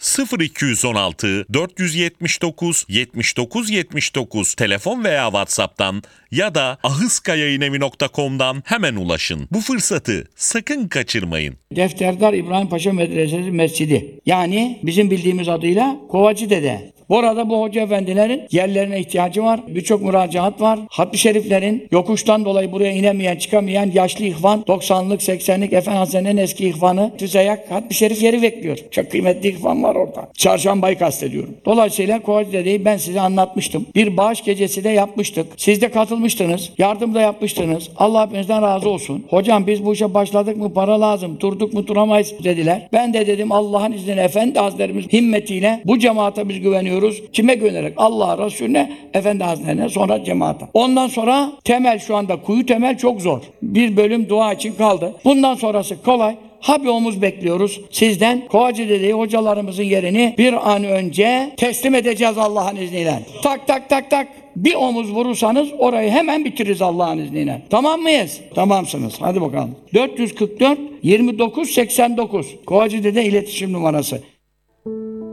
S7: 0216 479 79 79 telefon veya WhatsApp'tan ya da ahıskayayinevi.com'dan hemen ulaşın. Bu fırsatı sakın kaçırmayın.
S5: Defterdar İbrahim Paşa Medresesi Mescidi. Yani bizim bildiğimiz adıyla Kovacıdede. Bu arada bu hoca efendilerin yerlerine ihtiyacı var. Birçok müracaat var. Hatmi şeriflerin yokuştan dolayı buraya inemeyen, çıkamayan yaşlı ihvan, 90'lık, 80'lik Efendimiz'in en eski ihvanı Tüzeyak Hatmi şerif yeri bekliyor. Çok kıymetli ihvan var orada. Çarşambayı kastediyorum. Dolayısıyla Kovacıdede'yi ben size anlatmıştım. Bir bağış gecesi de yapmıştık. Siz de katılmıştınız. Yardım da yapmıştınız. Allah hepinizden razı olsun. Hocam biz bu işe başladık mı para lazım. Durduk mu duramayız dediler. Ben de dedim Allah'ın izniyle Efendi Hazretlerimiz himmetiyle bu cemaate biz güveniyoruz. Kime güvenerek? Allah'a, Resulüne, Efendi Hazretlerine, sonra cemaate. Ondan sonra temel şu anda kuyu temel çok zor. Bir bölüm dua için kaldı. Bundan sonrası kolay. Bir omuz bekliyoruz sizden. Kovacıdede'yi hocalarımızın yerini bir an önce teslim edeceğiz Allah'ın izniyle. Tak tak tak tak. Bir omuz vurursanız orayı hemen bitiririz Allah'ın izniyle. Tamam mıyız? Tamamsınız. Hadi bakalım. 444 29 89 Kovacıdede iletişim numarası.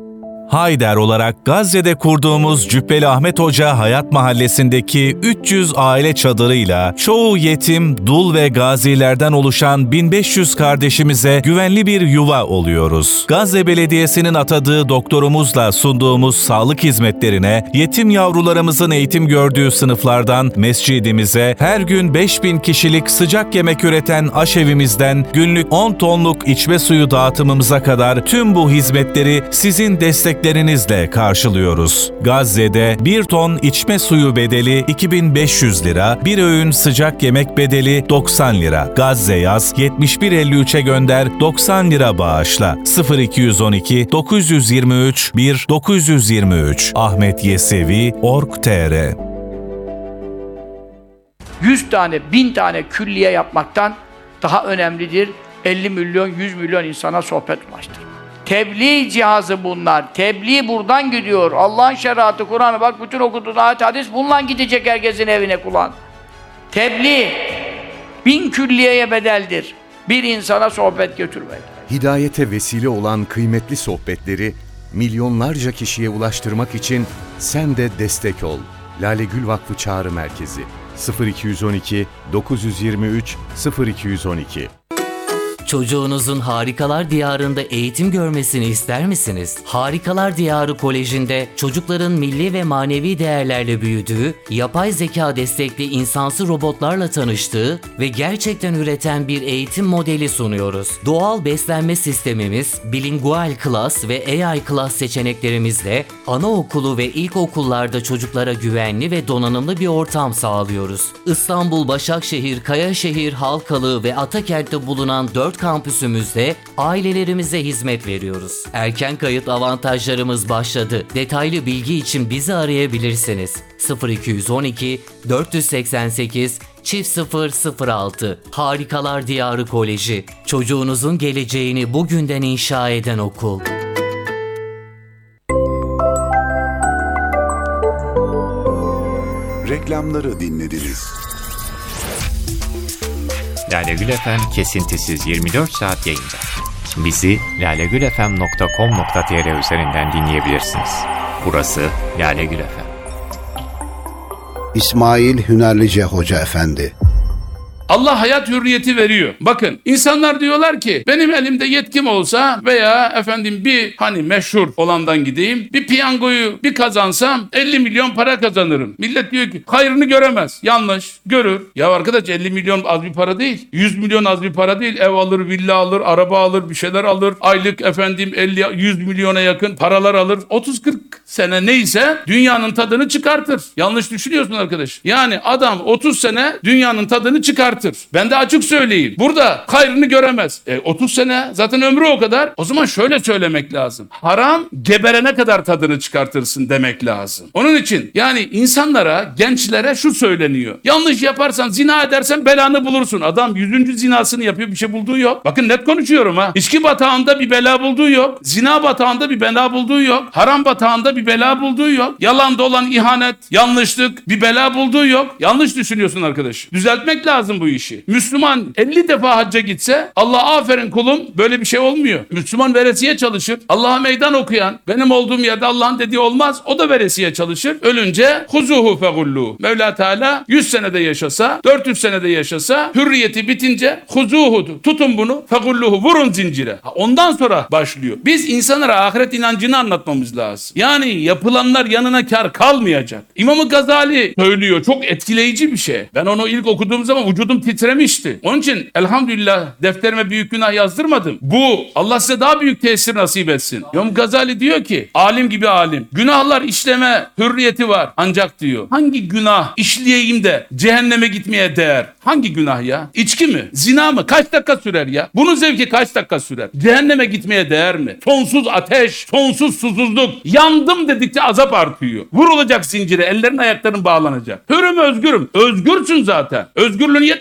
S4: Hayder olarak Gazze'de kurduğumuz Cübbeli Ahmet Hoca Hayat Mahallesi'ndeki 300 aile çadırıyla çoğu yetim, dul ve gazilerden oluşan 1500 kardeşimize güvenli bir yuva oluyoruz. Gazze Belediyesi'nin atadığı doktorumuzla sunduğumuz sağlık hizmetlerine, yetim yavrularımızın eğitim gördüğü sınıflardan mescidimize, her gün 5000 kişilik sıcak yemek üreten aşevimizden günlük 10 tonluk içme suyu dağıtımımıza kadar tüm bu hizmetleri sizin desteklerinizle karşılıyoruz. Gazze'de 1 ton içme suyu bedeli 2500 lira, bir öğün sıcak yemek bedeli 90 lira. Gazze yaz 7153'e gönder, 90 lira bağışla. 0212 923 1 923 Ahmet Yesevi Org.tr
S5: 100 tane, 1000 tane külliye yapmaktan daha önemlidir 50 milyon, 100 milyon insana sohbet ulaştırmak. Tebliğ cihazı bunlar. Tebliğ buradan gidiyor. Allah'ın şeriatı, Kur'an'ı bak bütün okuduğun ayet hadis bununla gidecek herkesin evine kulağın. Tebliğ 1000 külliyeye bedeldir. Bir insana sohbet götürmek.
S8: Hidayete vesile olan kıymetli sohbetleri milyonlarca kişiye ulaştırmak için sen de destek ol. Lale Gül Vakfı Çağrı Merkezi 0212 923 0212.
S9: Çocuğunuzun Harikalar Diyarı'nda eğitim görmesini ister misiniz? Harikalar Diyarı Koleji'nde çocukların milli ve manevi değerlerle büyüdüğü, yapay zeka destekli insansı robotlarla tanıştığı ve gerçekten üreten bir eğitim modeli sunuyoruz. Doğal beslenme sistemimiz, bilingual class ve AI class seçeneklerimizle anaokulu ve ilkokullarda çocuklara güvenli ve donanımlı bir ortam sağlıyoruz. İstanbul, Başakşehir, Kayaşehir, Halkalı ve Atakent'te bulunan 4 kampüsümüzde ailelerimize hizmet veriyoruz. Erken kayıt avantajlarımız başladı. Detaylı bilgi için bizi arayabilirsiniz. 0212 488 0006 Harikalar Diyarı Koleji. Çocuğunuzun geleceğini bugünden inşa eden okul.
S10: Reklamları dinlediniz.
S2: Lale Gül FM kesintisiz 24 saat yayında. Bizi lalegülfm.com.tr üzerinden dinleyebilirsiniz. Burası Lale Gül FM.
S10: İsmail Hünerlice Hoca Efendi.
S11: Allah hayat hürriyeti veriyor. Bakın insanlar diyorlar ki benim elimde yetkim olsa veya efendim bir hani meşhur olandan gideyim bir piyangoyu bir kazansam 50 milyon para kazanırım. Millet diyor ki hayrını göremez. Yanlış. Görür. Ya arkadaş 50 milyon az bir para değil. 100 milyon az bir para değil. Ev alır, villa alır, araba alır, bir şeyler alır. Aylık efendim 50-100 milyona yakın paralar alır. 30-40 sene neyse dünyanın tadını çıkartır. Yanlış düşünüyorsun arkadaş. Yani adam 30 sene dünyanın tadını çıkartır. Ben de açık söyleyeyim. Burada hayrını göremez. 30 sene zaten ömrü o kadar. O zaman şöyle söylemek lazım. Haram geberene kadar tadını çıkartırsın demek lazım. Onun için yani insanlara, gençlere şu söyleniyor. Yanlış yaparsan, zina edersen belanı bulursun. Adam 100. zinasını yapıyor, bir şey bulduğu yok. Bakın net konuşuyorum ha. İçki batağında bir bela bulduğu yok. Zina batağında bir bela bulduğu yok. Haram batağında bir bela bulduğu yok. Yalan dolan, ihanet, yanlışlık bir bela bulduğu yok. Yanlış düşünüyorsun arkadaş. Düzeltmek lazım bu işi. Müslüman 50 defa hacca gitse Allah aferin kulum böyle bir şey olmuyor. Müslüman veresiye çalışır. Allah'a meydan okuyan benim olduğum yerde Allah'ın dediği olmaz. O da veresiye çalışır. Ölünce huzuhu fegullu. Mevla Teala 100 senede yaşasa 400 senede yaşasa hürriyeti bitince huzuhu tutun bunu fegulluhu vurun zincire. Ondan sonra başlıyor. Biz insanlara ahiret inancını anlatmamız lazım. Yani yapılanlar yanına kar kalmayacak. İmam-ı Gazali söylüyor. Çok etkileyici bir şey. Ben onu ilk okuduğum zaman vücudum titremişti. Onun için elhamdülillah defterime büyük günah yazdırmadım. Bu Allah size daha büyük tesir nasip etsin. İmam Gazali diyor ki alim gibi alim. Günahlar işleme hürriyeti var. Ancak diyor hangi günah işleyeyim de cehenneme gitmeye değer? Hangi günah ya? İçki mi? Zina mı? Kaç dakika sürer ya? Bunun zevki kaç dakika sürer? Cehenneme gitmeye değer mi? Sonsuz ateş, sonsuz susuzluk. Yandım dedikçe azap artıyor. Vurulacak zincire, ellerin ayakların bağlanacak. Hürüm özgürüm. Özgürsün zaten. Özgürlüğün yetmez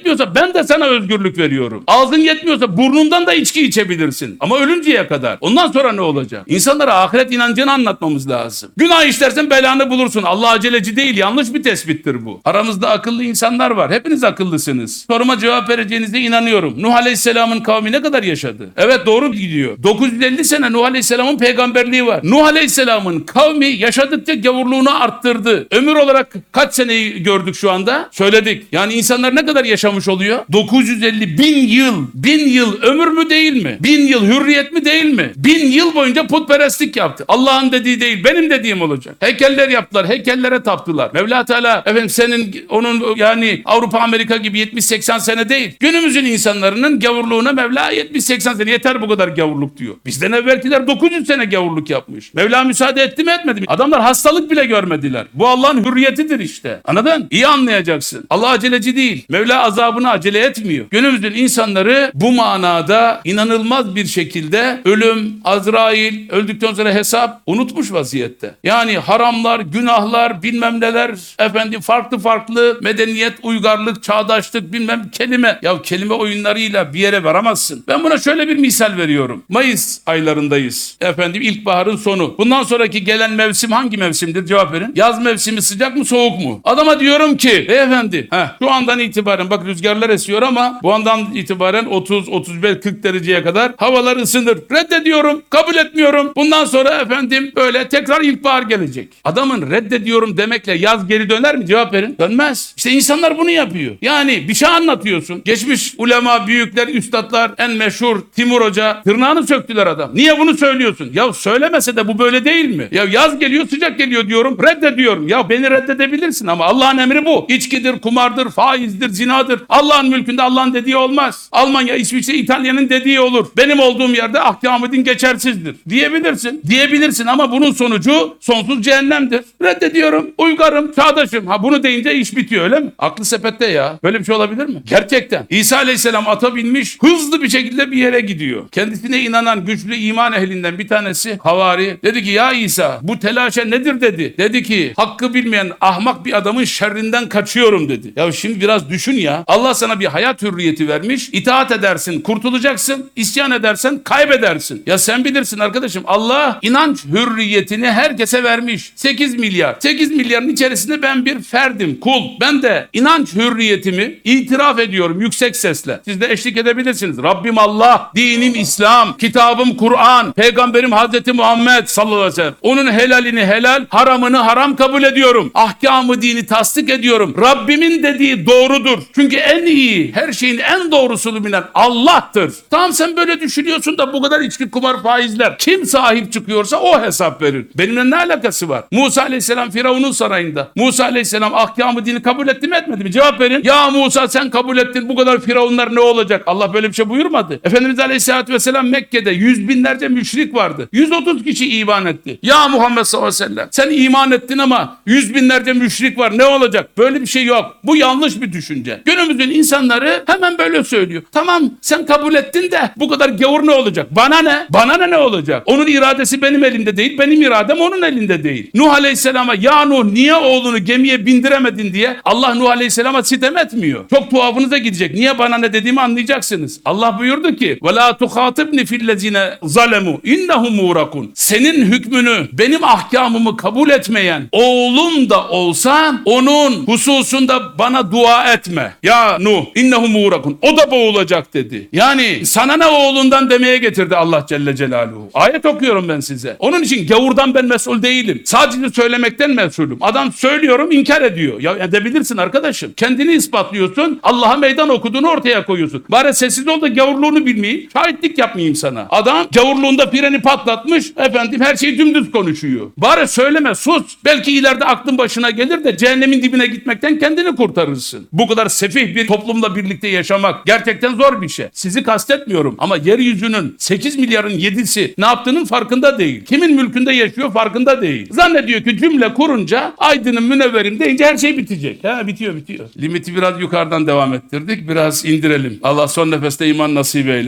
S11: yetmiyorsa ben de sana özgürlük veriyorum. Ağzın yetmiyorsa burnundan da içki içebilirsin. Ama ölünceye kadar. Ondan sonra ne olacak? İnsanlara ahiret inancını anlatmamız lazım. Günah işlersen belanı bulursun. Allah aceleci değil. Yanlış bir tespittir bu. Aramızda akıllı insanlar var. Hepiniz akıllısınız. Soruma cevap vereceğinize inanıyorum. Nuh Aleyhisselam'ın kavmi ne kadar yaşadı? Evet, doğru gidiyor. 950 sene Nuh Aleyhisselam'ın peygamberliği var. Nuh Aleyhisselam'ın kavmi yaşadıkça gavurluğunu arttırdı. Ömür olarak kaç seneyi gördük şu anda? Söyledik. Yani insanlar ne kadar yaşamış oluyor? 950 bin yıl. 1000 yıl ömür mü değil mi? 1000 yıl hürriyet mi değil mi? 1000 yıl boyunca putperestlik yaptı. Allah'ın dediği değil, benim dediğim olacak. Heykeller yaptılar, heykellere taptılar. Mevla Teala efendim senin onun yani Avrupa Amerika gibi 70-80 sene değil. Günümüzün insanların gavurluğuna Mevla 70-80 sene yeter bu kadar gavurluk diyor. Bizden evvelkiler 900 sene gavurluk yapmış. Mevla müsaade etti mi etmedi mi? Adamlar hastalık bile görmediler. Bu Allah'ın hürriyetidir işte. Anladın? İyi anlayacaksın. Allah aceleci değil. Mevla azabını acele etmiyor. Günümüzün insanları bu manada inanılmaz bir şekilde ölüm, Azrail, öldükten sonra hesap unutmuş vaziyette. Yani haramlar, günahlar, bilmem neler, efendim farklı medeniyet, uygarlık, çağdaşlık, bilmem kelime. Ya kelime oyunlarıyla bir yere varamazsın. Ben buna şöyle bir misal veriyorum. Mayıs aylarındayız. Efendim ilkbaharın sonu. Bundan sonraki gelen mevsim hangi mevsimdir? Cevap verin. Yaz mevsimi sıcak mı soğuk mu? Adama diyorum ki beyefendi şu andan itibaren bak rüzgarlar esiyor ama bu andan itibaren 30, 35, 40 dereceye kadar havalar ısınır. Reddediyorum. Kabul etmiyorum. Bundan sonra efendim böyle tekrar ilkbahar gelecek. Adamın reddediyorum demekle yaz geri döner mi? Cevap verin. Dönmez. İşte insanlar bunu yapıyor. Yani bir şey anlatıyorsun. Geçmiş ulema, büyükler, üstadlar, en meşhur Timur Hoca tırnağını söktüler adam. Niye bunu söylüyorsun? Ya söylemese de bu böyle değil mi? Ya yaz geliyor, sıcak geliyor diyorum. Reddediyorum. Ya beni reddedebilirsin ama Allah'ın emri bu. İçkidir, kumardır, faizdir, zinadır. Allah'ın mülkünde Allah'ın dediği olmaz. Almanya, İsviçre, İtalya'nın dediği olur. Benim olduğum yerde ahkam-ı din geçersizdir. Diyebilirsin. Diyebilirsin ama bunun sonucu sonsuz cehennemdir. Reddediyorum. Uygarım, çağdaşım. Bunu deyince iş bitiyor öyle mi? Aklı sepette ya. Böyle bir şey olabilir mi? Gerçekten. İsa Aleyhisselam ata binmiş, hızlı bir şekilde bir yere gidiyor. Kendisine inanan güçlü iman ehlinden bir tanesi Havari dedi ki ya İsa bu telaşe nedir dedi. Dedi ki hakkı bilmeyen ahmak bir adamın şerrinden kaçıyorum dedi. Ya şimdi biraz düşün ya. Allah sana bir hayat hürriyeti vermiş. İtaat edersin, kurtulacaksın. İsyan edersen kaybedersin. Ya sen bilirsin arkadaşım. Allah inanç hürriyetini herkese vermiş. 8 milyar. 8 milyarın içerisinde ben bir ferdim, kul. Ben de inanç hürriyetimi itiraf ediyorum yüksek sesle. Siz de eşlik edebilirsiniz. Rabbim Allah, dinim İslam, kitabım Kur'an, peygamberim Hazreti Muhammed sallallahu aleyhi ve sellem. Onun helalini helal, haramını haram kabul ediyorum. Ahkamı dini tasdik ediyorum. Rabbimin dediği doğrudur. Çünkü en iyi, her şeyin en doğrusunu bilen Allah'tır. Tamam sen böyle düşünüyorsun da bu kadar içki, kumar, faizler. Kim sahip çıkıyorsa o hesap verir. Benimle ne alakası var? Musa aleyhisselam Firavun'un sarayında. Musa aleyhisselam ahkamı dini kabul etti mi etmedi mi? Cevap verin. Ya Musa sen kabul ettin bu kadar firavunlar ne olacak? Allah böyle bir şey buyurmadı. Efendimiz aleyhisselatü vesselam Mekke'de yüz binlerce müşrik vardı. 130 kişi iman etti. Ya Muhammed sallallahu aleyhi ve sellem sen iman ettin ama yüz binlerce müşrik var ne olacak? Böyle bir şey yok. Bu yanlış bir düşünce. Günümüzün insanları hemen böyle söylüyor. Tamam sen kabul ettin de bu kadar gavur ne olacak? Bana ne? Bana ne olacak? Onun iradesi benim elimde değil. Benim iradem onun elinde değil. Nuh aleyhisselama ya Nuh niye oğlunu gemiye bindiremedin diye Allah Nuh aleyhisselama sitem etmiyor. Çok tuhafınıza gidecek. Niye bana ne dediğimi anlayacaksınız. Allah buyurdu ki وَلَا تُخَاطِبْنِ فِي الَّذِينَ ظَلَمُوا اِنَّهُمْ مُورَكُونَ senin hükmünü, benim ahkamımı kabul etmeyen oğlun da olsa onun hususunda bana dua etme. Ya Nuh innehum muğrakun. O da boğulacak dedi. Yani sana ne oğlundan demeye getirdi Allah Celle Celaluhu. Ayet okuyorum ben size. Onun için gavurdan ben mesul değilim. Sadece söylemekten mesulüm. Adam söylüyorum inkar ediyor. Ya edebilirsin arkadaşım. Kendini ispatlıyorsun. Allah'a meydan okuduğunu ortaya koyuyorsun. Bari sessiz ol da gavurluğunu bilmeyeyim. Şahitlik yapmayayım sana. Adam gavurluğunda freni patlatmış. Efendim her şeyi dümdüz konuşuyor. Bari söyleme sus. Belki ileride aklın başına gelir de cehennemin dibine gitmekten kendini kurtarırsın. Bu kadar sefih bir toplumla birlikte yaşamak gerçekten zor bir şey. Sizi kastetmiyorum ama yeryüzünün 8 milyarın 7'si ne yaptığının farkında değil. Kimin mülkünde yaşıyor farkında değil. Zannediyor ki cümle kurunca Aydın'ın münevverim deyince her şey bitecek. Bitiyor. Limiti biraz yukarıdan devam ettirdik. Biraz indirelim. Allah son nefeste iman nasip eylesin.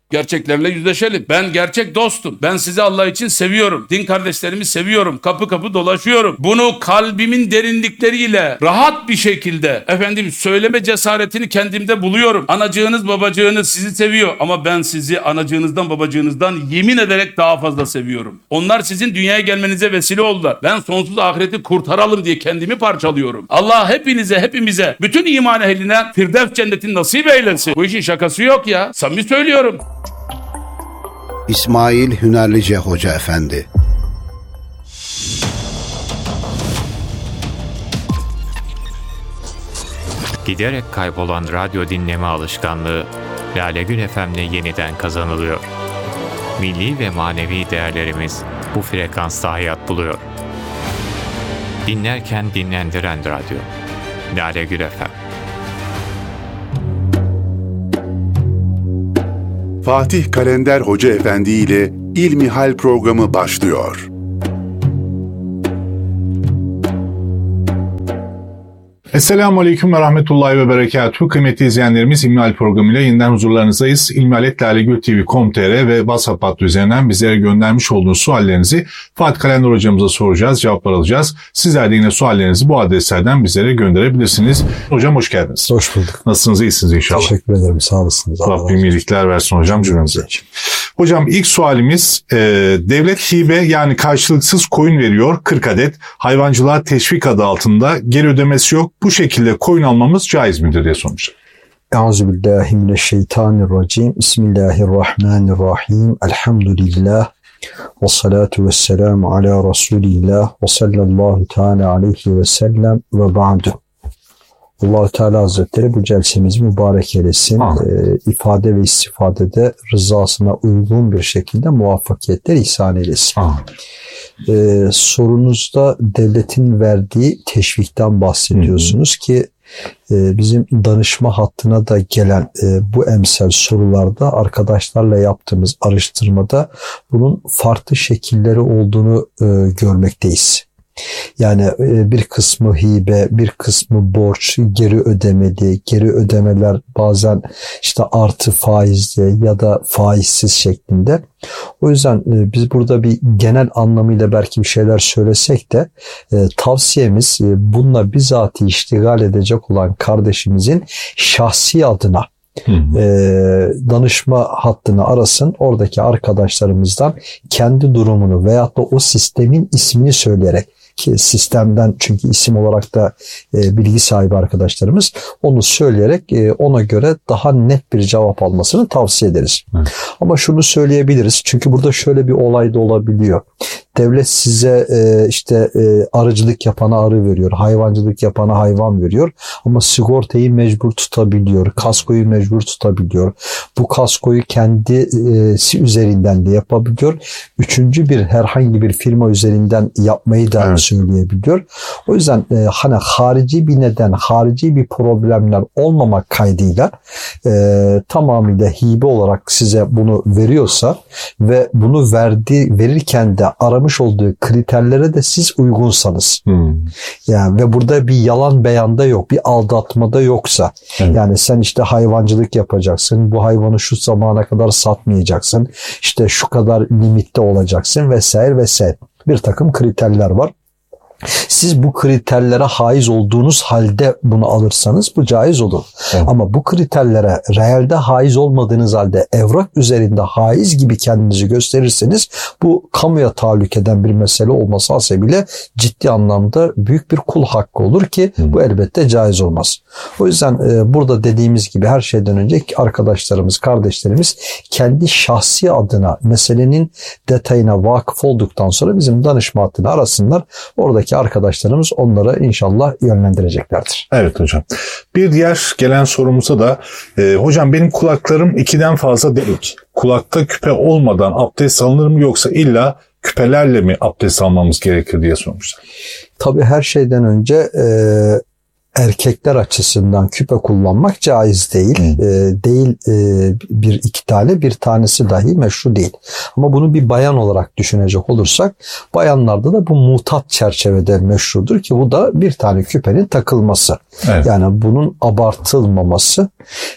S11: Gerçeklerle yüzleşelim. Ben gerçek dostum. Ben sizi Allah için seviyorum. Din kardeşlerimi seviyorum. Kapı kapı dolaşıyorum. Bunu kalbimin derinlikleriyle rahat bir şekilde söyleme cesaretini kendimde buluyorum. Anacığınız babacığınız sizi seviyor ama ben sizi anacığınızdan babacığınızdan yemin ederek daha fazla seviyorum. Onlar sizin dünyaya gelmenize vesile oldular. Ben sonsuz ahireti kurtaralım diye kendimi parçalıyorum. Allah hepimize bütün iman ehline Firdevs cennetini nasip eylesin. Bu işin şakası yok ya. Samimi söylüyorum.
S10: İsmail Hünerlice Hoca Efendi.
S2: Giderek kaybolan radyo dinleme alışkanlığı Lale Gül FM'le yeniden kazanılıyor. Milli ve manevi değerlerimiz bu frekansta hayat buluyor. Dinlerken dinlendiren radyo. Lale Gül FM.
S12: Fatih Kalender Hoca Efendi ile İlmihal programı başlıyor.
S13: Esselamu Aleyküm ve Rahmetullahi ve Berekatuhu. Kıymetli izleyenlerimiz, İlmihal programıyla yeniden huzurlarınızdayız. ilmihal@lalegültv.com.tr ve WhatsApp hattı üzerinden bizlere göndermiş olduğunuz suallerinizi Fatih Kalender hocamıza soracağız, cevaplar alacağız. Sizler de yine suallerinizi bu adreslerden bizlere gönderebilirsiniz. Hocam hoş geldiniz.
S14: Hoş bulduk.
S13: Nasılsınız, iyisiniz inşallah.
S14: Teşekkür ederim, sağ olasınız.
S13: Rabbim iyilikler versin hocam cümlemize. Hocam ilk sualimiz, devlet hibe yani karşılıksız koyun veriyor 40 adet. Hayvancılığa teşvik adı altında, geri ödemesi yok. Bu şekilde koyun almamız caiz midir diye sormuşlar.
S14: Euzubillahimineşşeytanirracim. Bismillahirrahmanirrahim. Elhamdülillah. Ve salatu ve selamu ala Resulillah. Ve sallallahu teala aleyhi ve sellem ve ba'du. Allah-u Teala Hazretleri bu celsemizi mübarek eylesin. İfade ve istifadede rızasına uygun bir şekilde muvaffakiyetler ihsan eylesin. Sorunuzda devletin verdiği teşvikten bahsediyorsunuz ki bizim danışma hattına da gelen bu emsal sorularda arkadaşlarla yaptığımız araştırmada bunun farklı şekilleri olduğunu görmekteyiz. Yani bir kısmı hibe, bir kısmı borç, geri ödemeli, geri ödemeler bazen işte artı faizli ya da faizsiz şeklinde. O yüzden biz burada bir genel anlamıyla belki bir şeyler söylesek de tavsiyemiz bununla bizatihi iştigal edecek olan kardeşimizin şahsi adına danışma hattını arasın. Oradaki arkadaşlarımızdan kendi durumunu veyahut da o sistemin ismini söyleyerek, ki sistemden çünkü isim olarak da bilgi sahibi arkadaşlarımız, onu söyleyerek ona göre daha net bir cevap almasını tavsiye ederiz. Ama şunu söyleyebiliriz, çünkü burada şöyle bir olay da olabiliyor. Devlet size arıcılık yapana arı veriyor, hayvancılık yapana hayvan veriyor ama sigortayı mecbur tutabiliyor, kaskoyu mecbur tutabiliyor. Bu kaskoyu kendisi üzerinden de yapabiliyor. Üçüncü bir herhangi bir firma üzerinden yapmayı da söyleyebiliyor. O yüzden hani harici bir neden, harici bir problemler olmamak kaydıyla tamamıyla hibe olarak size bunu veriyorsa ve bunu verirken de aramış olduğu kriterlere de siz uygunsanız, yani ve burada bir yalan beyanda yok, bir aldatmada yoksa, yani sen işte hayvancılık yapacaksın, bu hayvanı şu zamana kadar satmayacaksın, işte şu kadar limitte olacaksın vesaire vesaire, bir takım kriterler var. Siz bu kriterlere haiz olduğunuz halde bunu alırsanız bu caiz olur. Ama bu kriterlere realde haiz olmadığınız halde evrak üzerinde haiz gibi kendinizi gösterirseniz bu kamuya tahallük eden bir mesele olması hasebiyle ciddi anlamda büyük bir kul hakkı olur ki bu elbette caiz olmaz. O yüzden burada dediğimiz gibi her şeyden önce arkadaşlarımız, kardeşlerimiz kendi şahsi adına meselenin detayına vakıf olduktan sonra bizim danışma hattını arasınlar. Oradaki arkadaşlarımız onları inşallah yönlendireceklerdir.
S13: Evet hocam. Bir diğer gelen sorumuza da hocam benim kulaklarım 2'den fazla delik. Kulakta küpe olmadan abdest alınır mı yoksa illa küpelerle mi abdest almamız gerekir diye sormuşlar.
S14: Tabii her şeyden önce erkekler açısından küpe kullanmak caiz değil. Değil bir iki tane, bir tanesi dahi meşru değil. Ama bunu bir bayan olarak düşünecek olursak, bayanlarda da bu mutat çerçevede meşrudur ki bu da bir tane küpenin takılması. Evet. Yani bunun abartılmaması.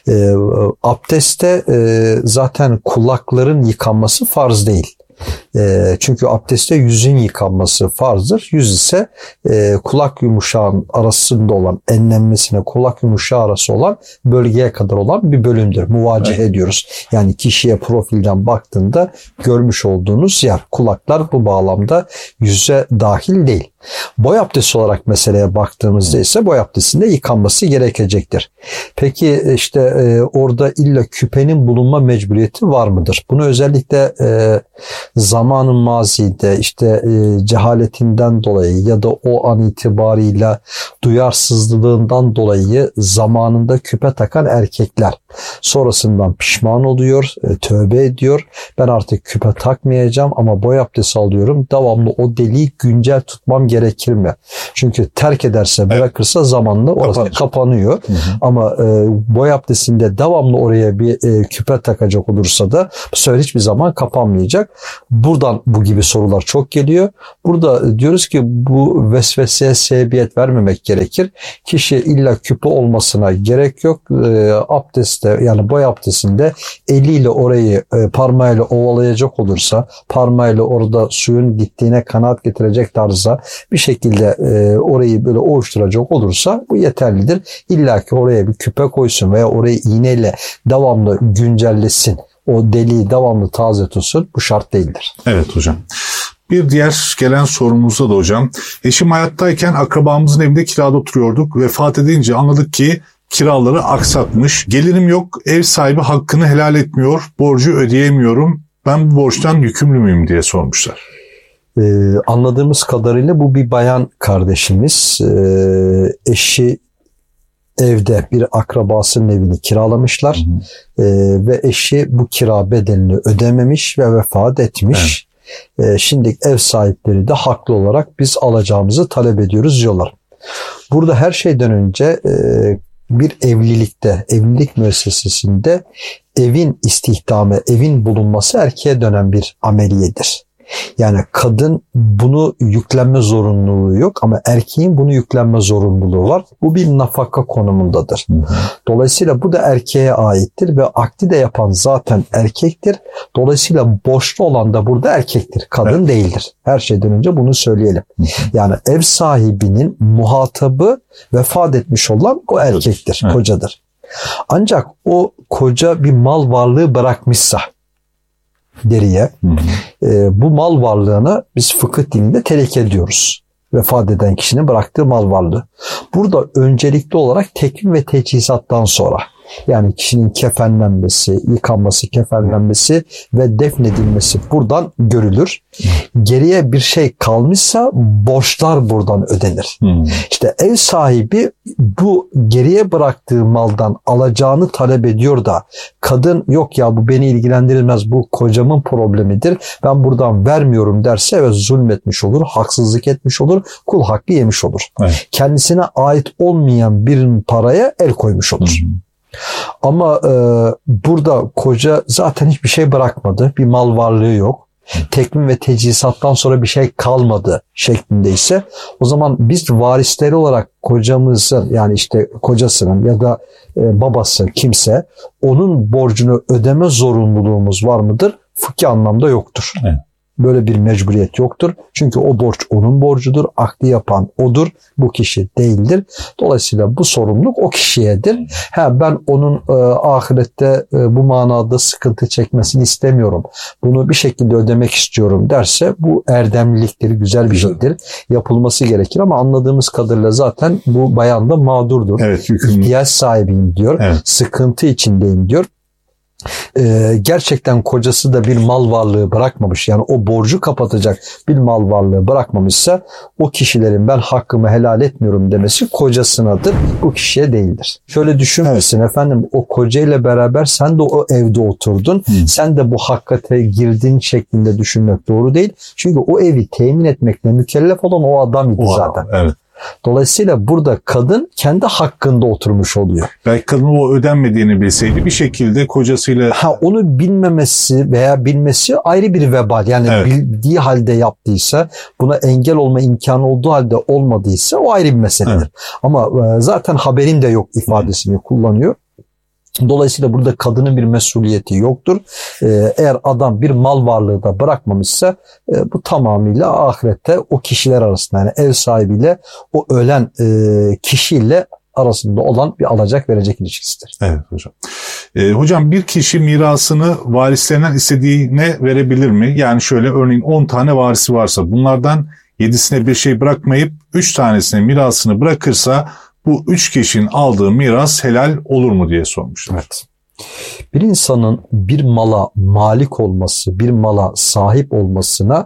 S14: Abdestte zaten kulakların yıkanması farz değil. Çünkü abdestte yüzün yıkanması farzdır. Yüz ise kulak yumuşağın arasında olan, enlenmesine kulak yumuşağı arası olan bölgeye kadar olan bir bölümdür. Muvacih ediyoruz. Yani kişiye profilden baktığında görmüş olduğunuz yer. Kulaklar bu bağlamda yüze dahil değil. Boy abdesti olarak meseleye baktığımızda ise boy abdestinde yıkanması gerekecektir. Peki işte orada illa küpenin bulunma mecburiyeti var mıdır? Bunu özellikle zamanın mazide işte cehaletinden dolayı ya da o an itibarıyla duyarsızlığından dolayı zamanında küpe takan erkekler sonrasından pişman oluyor, tövbe ediyor. Ben artık küpe takmayacağım ama boy abdesti alıyorum. Devamlı o deliği güncel tutmam gerekir mi? Çünkü terk ederse, bırakırsa zamanla orası kapanıyor. Ama boy abdestinde devamlı oraya bir küpe takacak olursa da bu sefer hiçbir zaman kapanmayacak. Buradan bu gibi sorular çok geliyor. Burada diyoruz ki bu vesveseye sebebiyet vermemek gerekir. Kişi illa küpe olmasına gerek yok. Abdestte yani boy abdestinde eliyle orayı parmağıyla ovalayacak olursa, parmağıyla orada suyun gittiğine kanaat getirecek tarzda bir şekilde orayı böyle ovuşturacak olursa bu yeterlidir. İlla ki oraya bir küpe koysun veya orayı iğneyle devamlı güncellesin. O deliği devamlı taze tutsun. Bu şart değildir.
S13: Evet hocam. Bir diğer gelen sorumuzda da hocam. Eşim hayattayken akrabamızın evinde kirada oturuyorduk. Vefat edince anladık ki kiraları aksatmış. Gelirim yok, ev sahibi hakkını helal etmiyor, borcu ödeyemiyorum. Ben bu borçtan yükümlü müyüm diye sormuşlar.
S14: Anladığımız kadarıyla bu bir bayan kardeşimiz. Eşi evde bir akrabasının evini kiralamışlar. Ve eşi bu kira bedelini ödememiş ve vefat etmiş. Şimdi ev sahipleri de haklı olarak biz alacağımızı talep ediyoruz diyorlar. Burada her şeyden önce bir evlilikte, evlilik müessesesinde evin istihdamı, evin bulunması erkeğe dönen bir ameliyedir. Yani kadın bunu yüklenme zorunluluğu yok ama erkeğin bunu yüklenme zorunluluğu var. Bu bir nafaka konumundadır. Dolayısıyla bu da erkeğe aittir ve akdi de yapan zaten erkektir. Dolayısıyla borçlu olan da burada erkektir, kadın değildir. Her şeyden önce bunu söyleyelim. Yani ev sahibinin muhatabı vefat etmiş olan o erkektir, kocadır. Ancak o koca bir mal varlığı bırakmışsa geriye bu mal varlığını biz fıkıh dilinde tereke diyoruz. Vefat eden kişinin bıraktığı mal varlığı. Burada öncelikli olarak tekvin ve teçhizattan sonra yani kişinin kefenlenmesi, yıkanması, kefenlenmesi ve defnedilmesi buradan görülür. Geriye bir şey kalmışsa borçlar buradan ödenir. İşte ev sahibi bu geriye bıraktığı maldan alacağını talep ediyor da kadın yok ya bu beni ilgilendirmez, bu kocamın problemidir, ben buradan vermiyorum derse evet zulmetmiş olur, haksızlık etmiş olur, kul hakkı yemiş olur. Kendisine ait olmayan bir paraya el koymuş olur. Ama burada koca zaten hiçbir şey bırakmadı. Bir mal varlığı yok. Tekmin ve tecihizattan sonra bir şey kalmadı şeklindeyse o zaman biz varisleri olarak kocamızın yani işte kocasının ya da babası kimse onun borcunu ödeme zorunluluğumuz var mıdır? Fıkhi anlamda yoktur. Evet. Böyle bir mecburiyet yoktur. Çünkü o borç onun borcudur. Akdi yapan odur. Bu kişi değildir. Dolayısıyla bu sorumluluk o kişiyedir. Ben onun ahirette bu manada sıkıntı çekmesini istemiyorum. Bunu bir şekilde ödemek istiyorum derse bu erdemliliktir, güzel bir şeydir. Yapılması gerekir ama anladığımız kadarıyla zaten bu bayan da mağdurdur. Evet, İhtiyaç sahibiyim diyor. Evet. Sıkıntı içindeyim diyor. Gerçekten kocası da bir mal varlığı bırakmamış yani o borcu kapatacak bir mal varlığı bırakmamışsa o kişilerin ben hakkımı helal etmiyorum demesi kocasınadır, bu kişiye değildir. Şöyle düşünmesin efendim o kocayla beraber sen de o evde oturdun, sen de bu hakkate girdin şeklinde düşünmek doğru değil. Çünkü o evi temin etmekle mükellef olan o adam idi zaten. Evet. Dolayısıyla burada kadın kendi hakkında oturmuş oluyor.
S13: Belki kadın o ödenmediğini bilseydi bir şekilde kocasıyla...
S14: Onu bilmemesi veya bilmesi ayrı bir vebal. Yani bildiği halde yaptıysa, buna engel olma imkanı olduğu halde olmadıysa o ayrı bir meseledir. Evet. Ama zaten haberim de yok ifadesini kullanıyor. Dolayısıyla burada kadının bir mesuliyeti yoktur. Eğer adam bir mal varlığı da bırakmamışsa bu tamamıyla ahirette o kişiler arasında, yani ev sahibiyle o ölen kişiyle arasında olan bir alacak verecek ilişkisidir.
S13: Evet hocam. Hocam bir kişi mirasını varislerinden istediğine verebilir mi? Yani şöyle örneğin 10 tane varisi varsa bunlardan 7'sine bir şey bırakmayıp 3 tanesine mirasını bırakırsa bu 3 kişinin aldığı miras helal olur mu diye sormuşlar.
S14: Evet. Bir insanın bir mala malik olması, bir mala sahip olmasına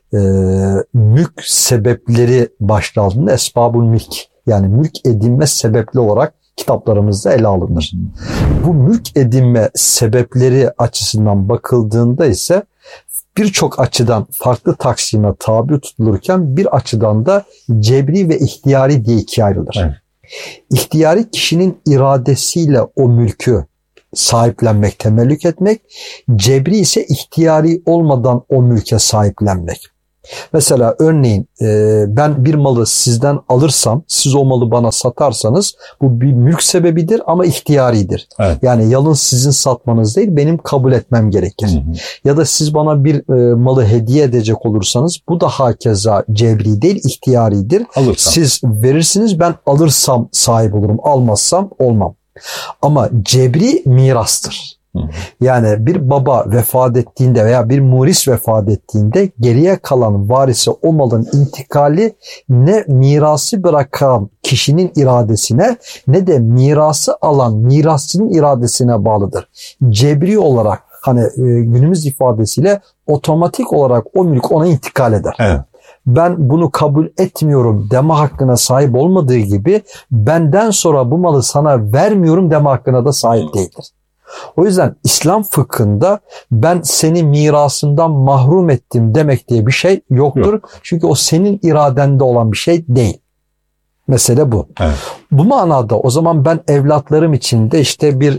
S14: mülk sebepleri başlığı altında esbabul mülk, yani mülk edinme sebepli olarak kitaplarımızda ele alınır. Bu mülk edinme sebepleri açısından bakıldığında ise birçok açıdan farklı taksime tabi tutulurken bir açıdan da cebri ve ihtiyari diye ikiye ayrılır. Evet. İhtiyari kişinin iradesiyle o mülkü sahiplenmek, temellük etmek, cebri ise ihtiyari olmadan o mülke sahiplenmek. Mesela örneğin ben bir malı sizden alırsam, siz o malı bana satarsanız bu bir mülk sebebidir ama ihtiyaridir. Evet. Yani yalın sizin satmanız değil, benim kabul etmem gerekir. Hı hı. Ya da siz bana bir malı hediye edecek olursanız bu da hakeza cebri değil, ihtiyaridir. Alırsam. Siz verirsiniz, ben alırsam sahip olurum, almazsam olmam. Ama cebri mirastır. Yani bir baba vefat ettiğinde veya bir muris vefat ettiğinde geriye kalan varisi o malın intikali ne mirası bırakan kişinin iradesine ne de mirası alan mirasçının iradesine bağlıdır. Cebri olarak, hani günümüz ifadesiyle otomatik olarak o mülk ona intikal eder. Evet. Ben bunu kabul etmiyorum deme hakkına sahip olmadığı gibi benden sonra bu malı sana vermiyorum deme hakkına da sahip değildir. O yüzden İslam fıkhında ben seni mirasından mahrum ettim demek diye bir şey yoktur. Yok. Çünkü o senin iradende olan bir şey değil. Mesele bu. Evet. Bu manada o zaman ben evlatlarım için de işte bir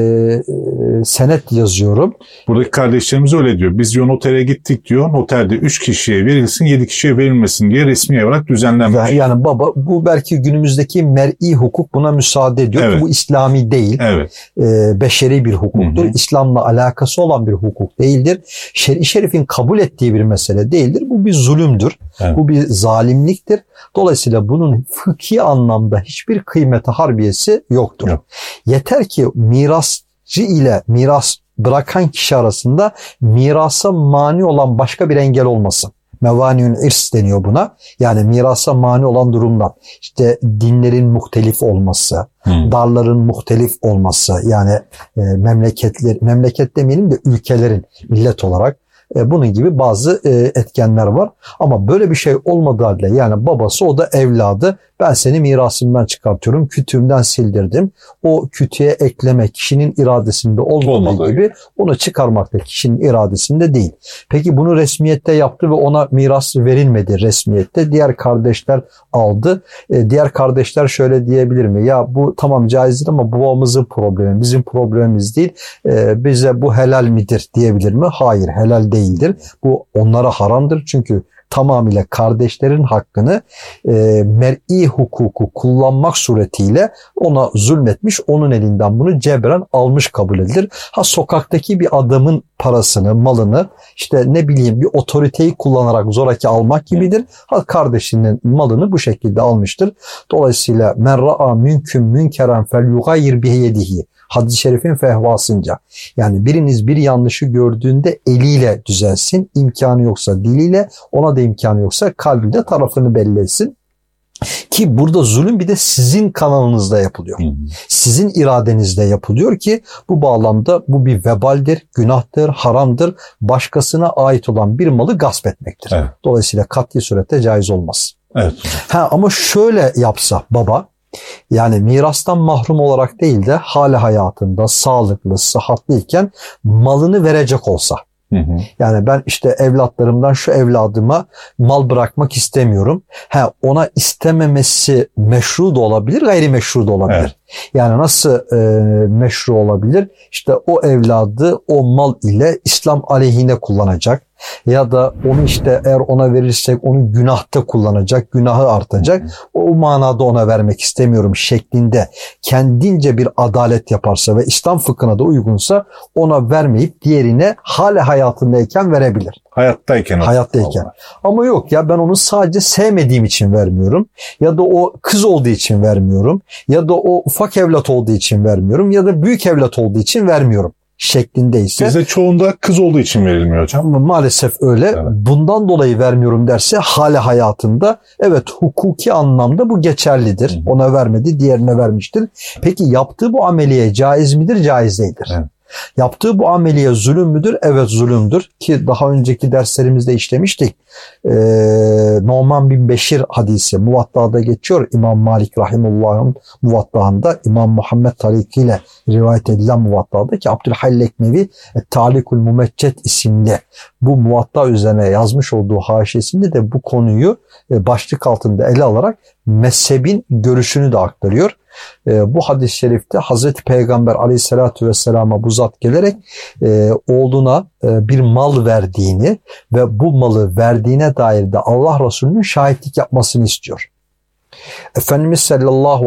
S14: senet yazıyorum.
S13: Buradaki kardeşlerimiz öyle diyor. Biz diyor notere gittik diyor. Noterde 3 kişiye verilsin, 7 kişiye verilmesin diye resmi olarak düzenlenmiş.
S14: Yani baba, bu belki günümüzdeki mer'i hukuk buna müsaade ediyor. Evet. Bu İslami değil. Evet. Beşeri bir hukuktur. Hı hı. İslam'la alakası olan bir hukuk değildir. Şer'i şerifin kabul ettiği bir mesele değildir. Bu bir zulümdür. Evet. Bu bir zalimliktir. Dolayısıyla bunun fıkhi anlamda hiçbir kıymeti harbiyesi yoktur. Yok. Yeter ki mirasçı ile miras bırakan kişi arasında mirasa mani olan başka bir engel olmasın. Mevani'ün irs deniyor buna. Yani mirasa mani olan durumlar. İşte dinlerin muhtelif olması, darların muhtelif olması, yani memleket demeyelim de ülkelerin millet olarak bunun gibi bazı etkenler var. Ama böyle bir şey olmadığı halde, yani babası o da evladı, ben seni mirasımdan çıkartıyorum, kütüğümden sildirdim. O kütüğe ekleme kişinin iradesinde olmadığı gibi onu çıkarmak da kişinin iradesinde değil. Peki bunu resmiyette yaptı ve ona miras verilmedi resmiyette. Diğer kardeşler aldı. Diğer kardeşler şöyle diyebilir mi? Ya bu tamam caizdir ama babamızın problemi, bizim problemimiz değil. Bize bu helal midir diyebilir mi? Hayır, helal değildir. Bu onlara haramdır. Çünkü tamamıyla kardeşlerin hakkını mer'i hukuku kullanmak suretiyle ona zulmetmiş, onun elinden bunu cebren almış kabul edilir. Ha, sokaktaki bir adamın parasını, malını, işte ne bileyim bir otoriteyi kullanarak zoraki almak gibidir. Ha, kardeşinin malını bu şekilde almıştır. Dolayısıyla men ra'a minkum münkeren felyugayir biyedihi. Hadis-i şerifin fehvasınca. Yani biriniz bir yanlışı gördüğünde eliyle düzelsin. İmkanı yoksa diliyle, ona da imkanı yoksa kalbiyle tarafını belli etsin. Ki burada zulüm bir de sizin kanalınızda yapılıyor. Sizin iradenizde yapılıyor ki bu bağlamda bu bir vebaldir, günahtır, haramdır. Başkasına ait olan bir malı gasp etmektir. Evet. Dolayısıyla kat'i surette caiz olmaz. Evet. Ama şöyle yapsa baba, yani mirastan mahrum olarak değil de hali hayatında sağlıklı, sıhhatliyken malını verecek olsa. Yani ben işte evlatlarımdan şu evladıma mal bırakmak istemiyorum. Ona istememesi meşru da olabilir, gayrimeşru da olabilir. Evet. Yani nasıl meşru olabilir? İşte o evladı o mal ile İslam aleyhine kullanacak. Ya da onu işte eğer ona verirsek onu günahta kullanacak, günahı artacak. O manada ona vermek istemiyorum şeklinde kendince bir adalet yaparsa ve İslam fıkhına da uygunsa ona vermeyip diğerine hala hayatındayken verebilir.
S13: Hayattayken.
S14: Allah. Ama yok ya ben onu sadece sevmediğim için vermiyorum. Ya da o kız olduğu için vermiyorum. Ya da o ufak evlat olduğu için vermiyorum. Ya da büyük evlat olduğu için vermiyorum şeklindeyse.
S13: Bizde çoğunda kız olduğu için verilmiyor hocam.
S14: Maalesef öyle. Evet. Bundan dolayı vermiyorum derse hala hayatında evet hukuki anlamda bu geçerlidir. Ona vermedi, diğerine vermiştir. Peki yaptığı bu ameliye caiz midir? Caiz değildir. Evet. Yaptığı bu ameliye zulüm müdür? Evet zulümdür. Ki daha önceki derslerimizde işlemiştik. Numan bin Beşir hadisi Muvatta'da geçiyor. İmam Malik Rahimullah'ın Muvatta'ında İmam Muhammed tarikiyle rivayet edilen Muvatta'da ki Abdülhayl Eknevi Talikul Mumeccet isimli bu Muvatta üzerine yazmış olduğu haşiyesinde de bu konuyu başlık altında ele alarak mezhebin görüşünü de aktarıyor. Bu hadis-i şerifte Hazreti Peygamber aleyhissalatü vesselama bu zat gelerek oğluna bir mal verdiğini ve bu malı verdiğine dair de Allah Resulü'nün şahitlik yapmasını istiyor. Efendimiz sallallahu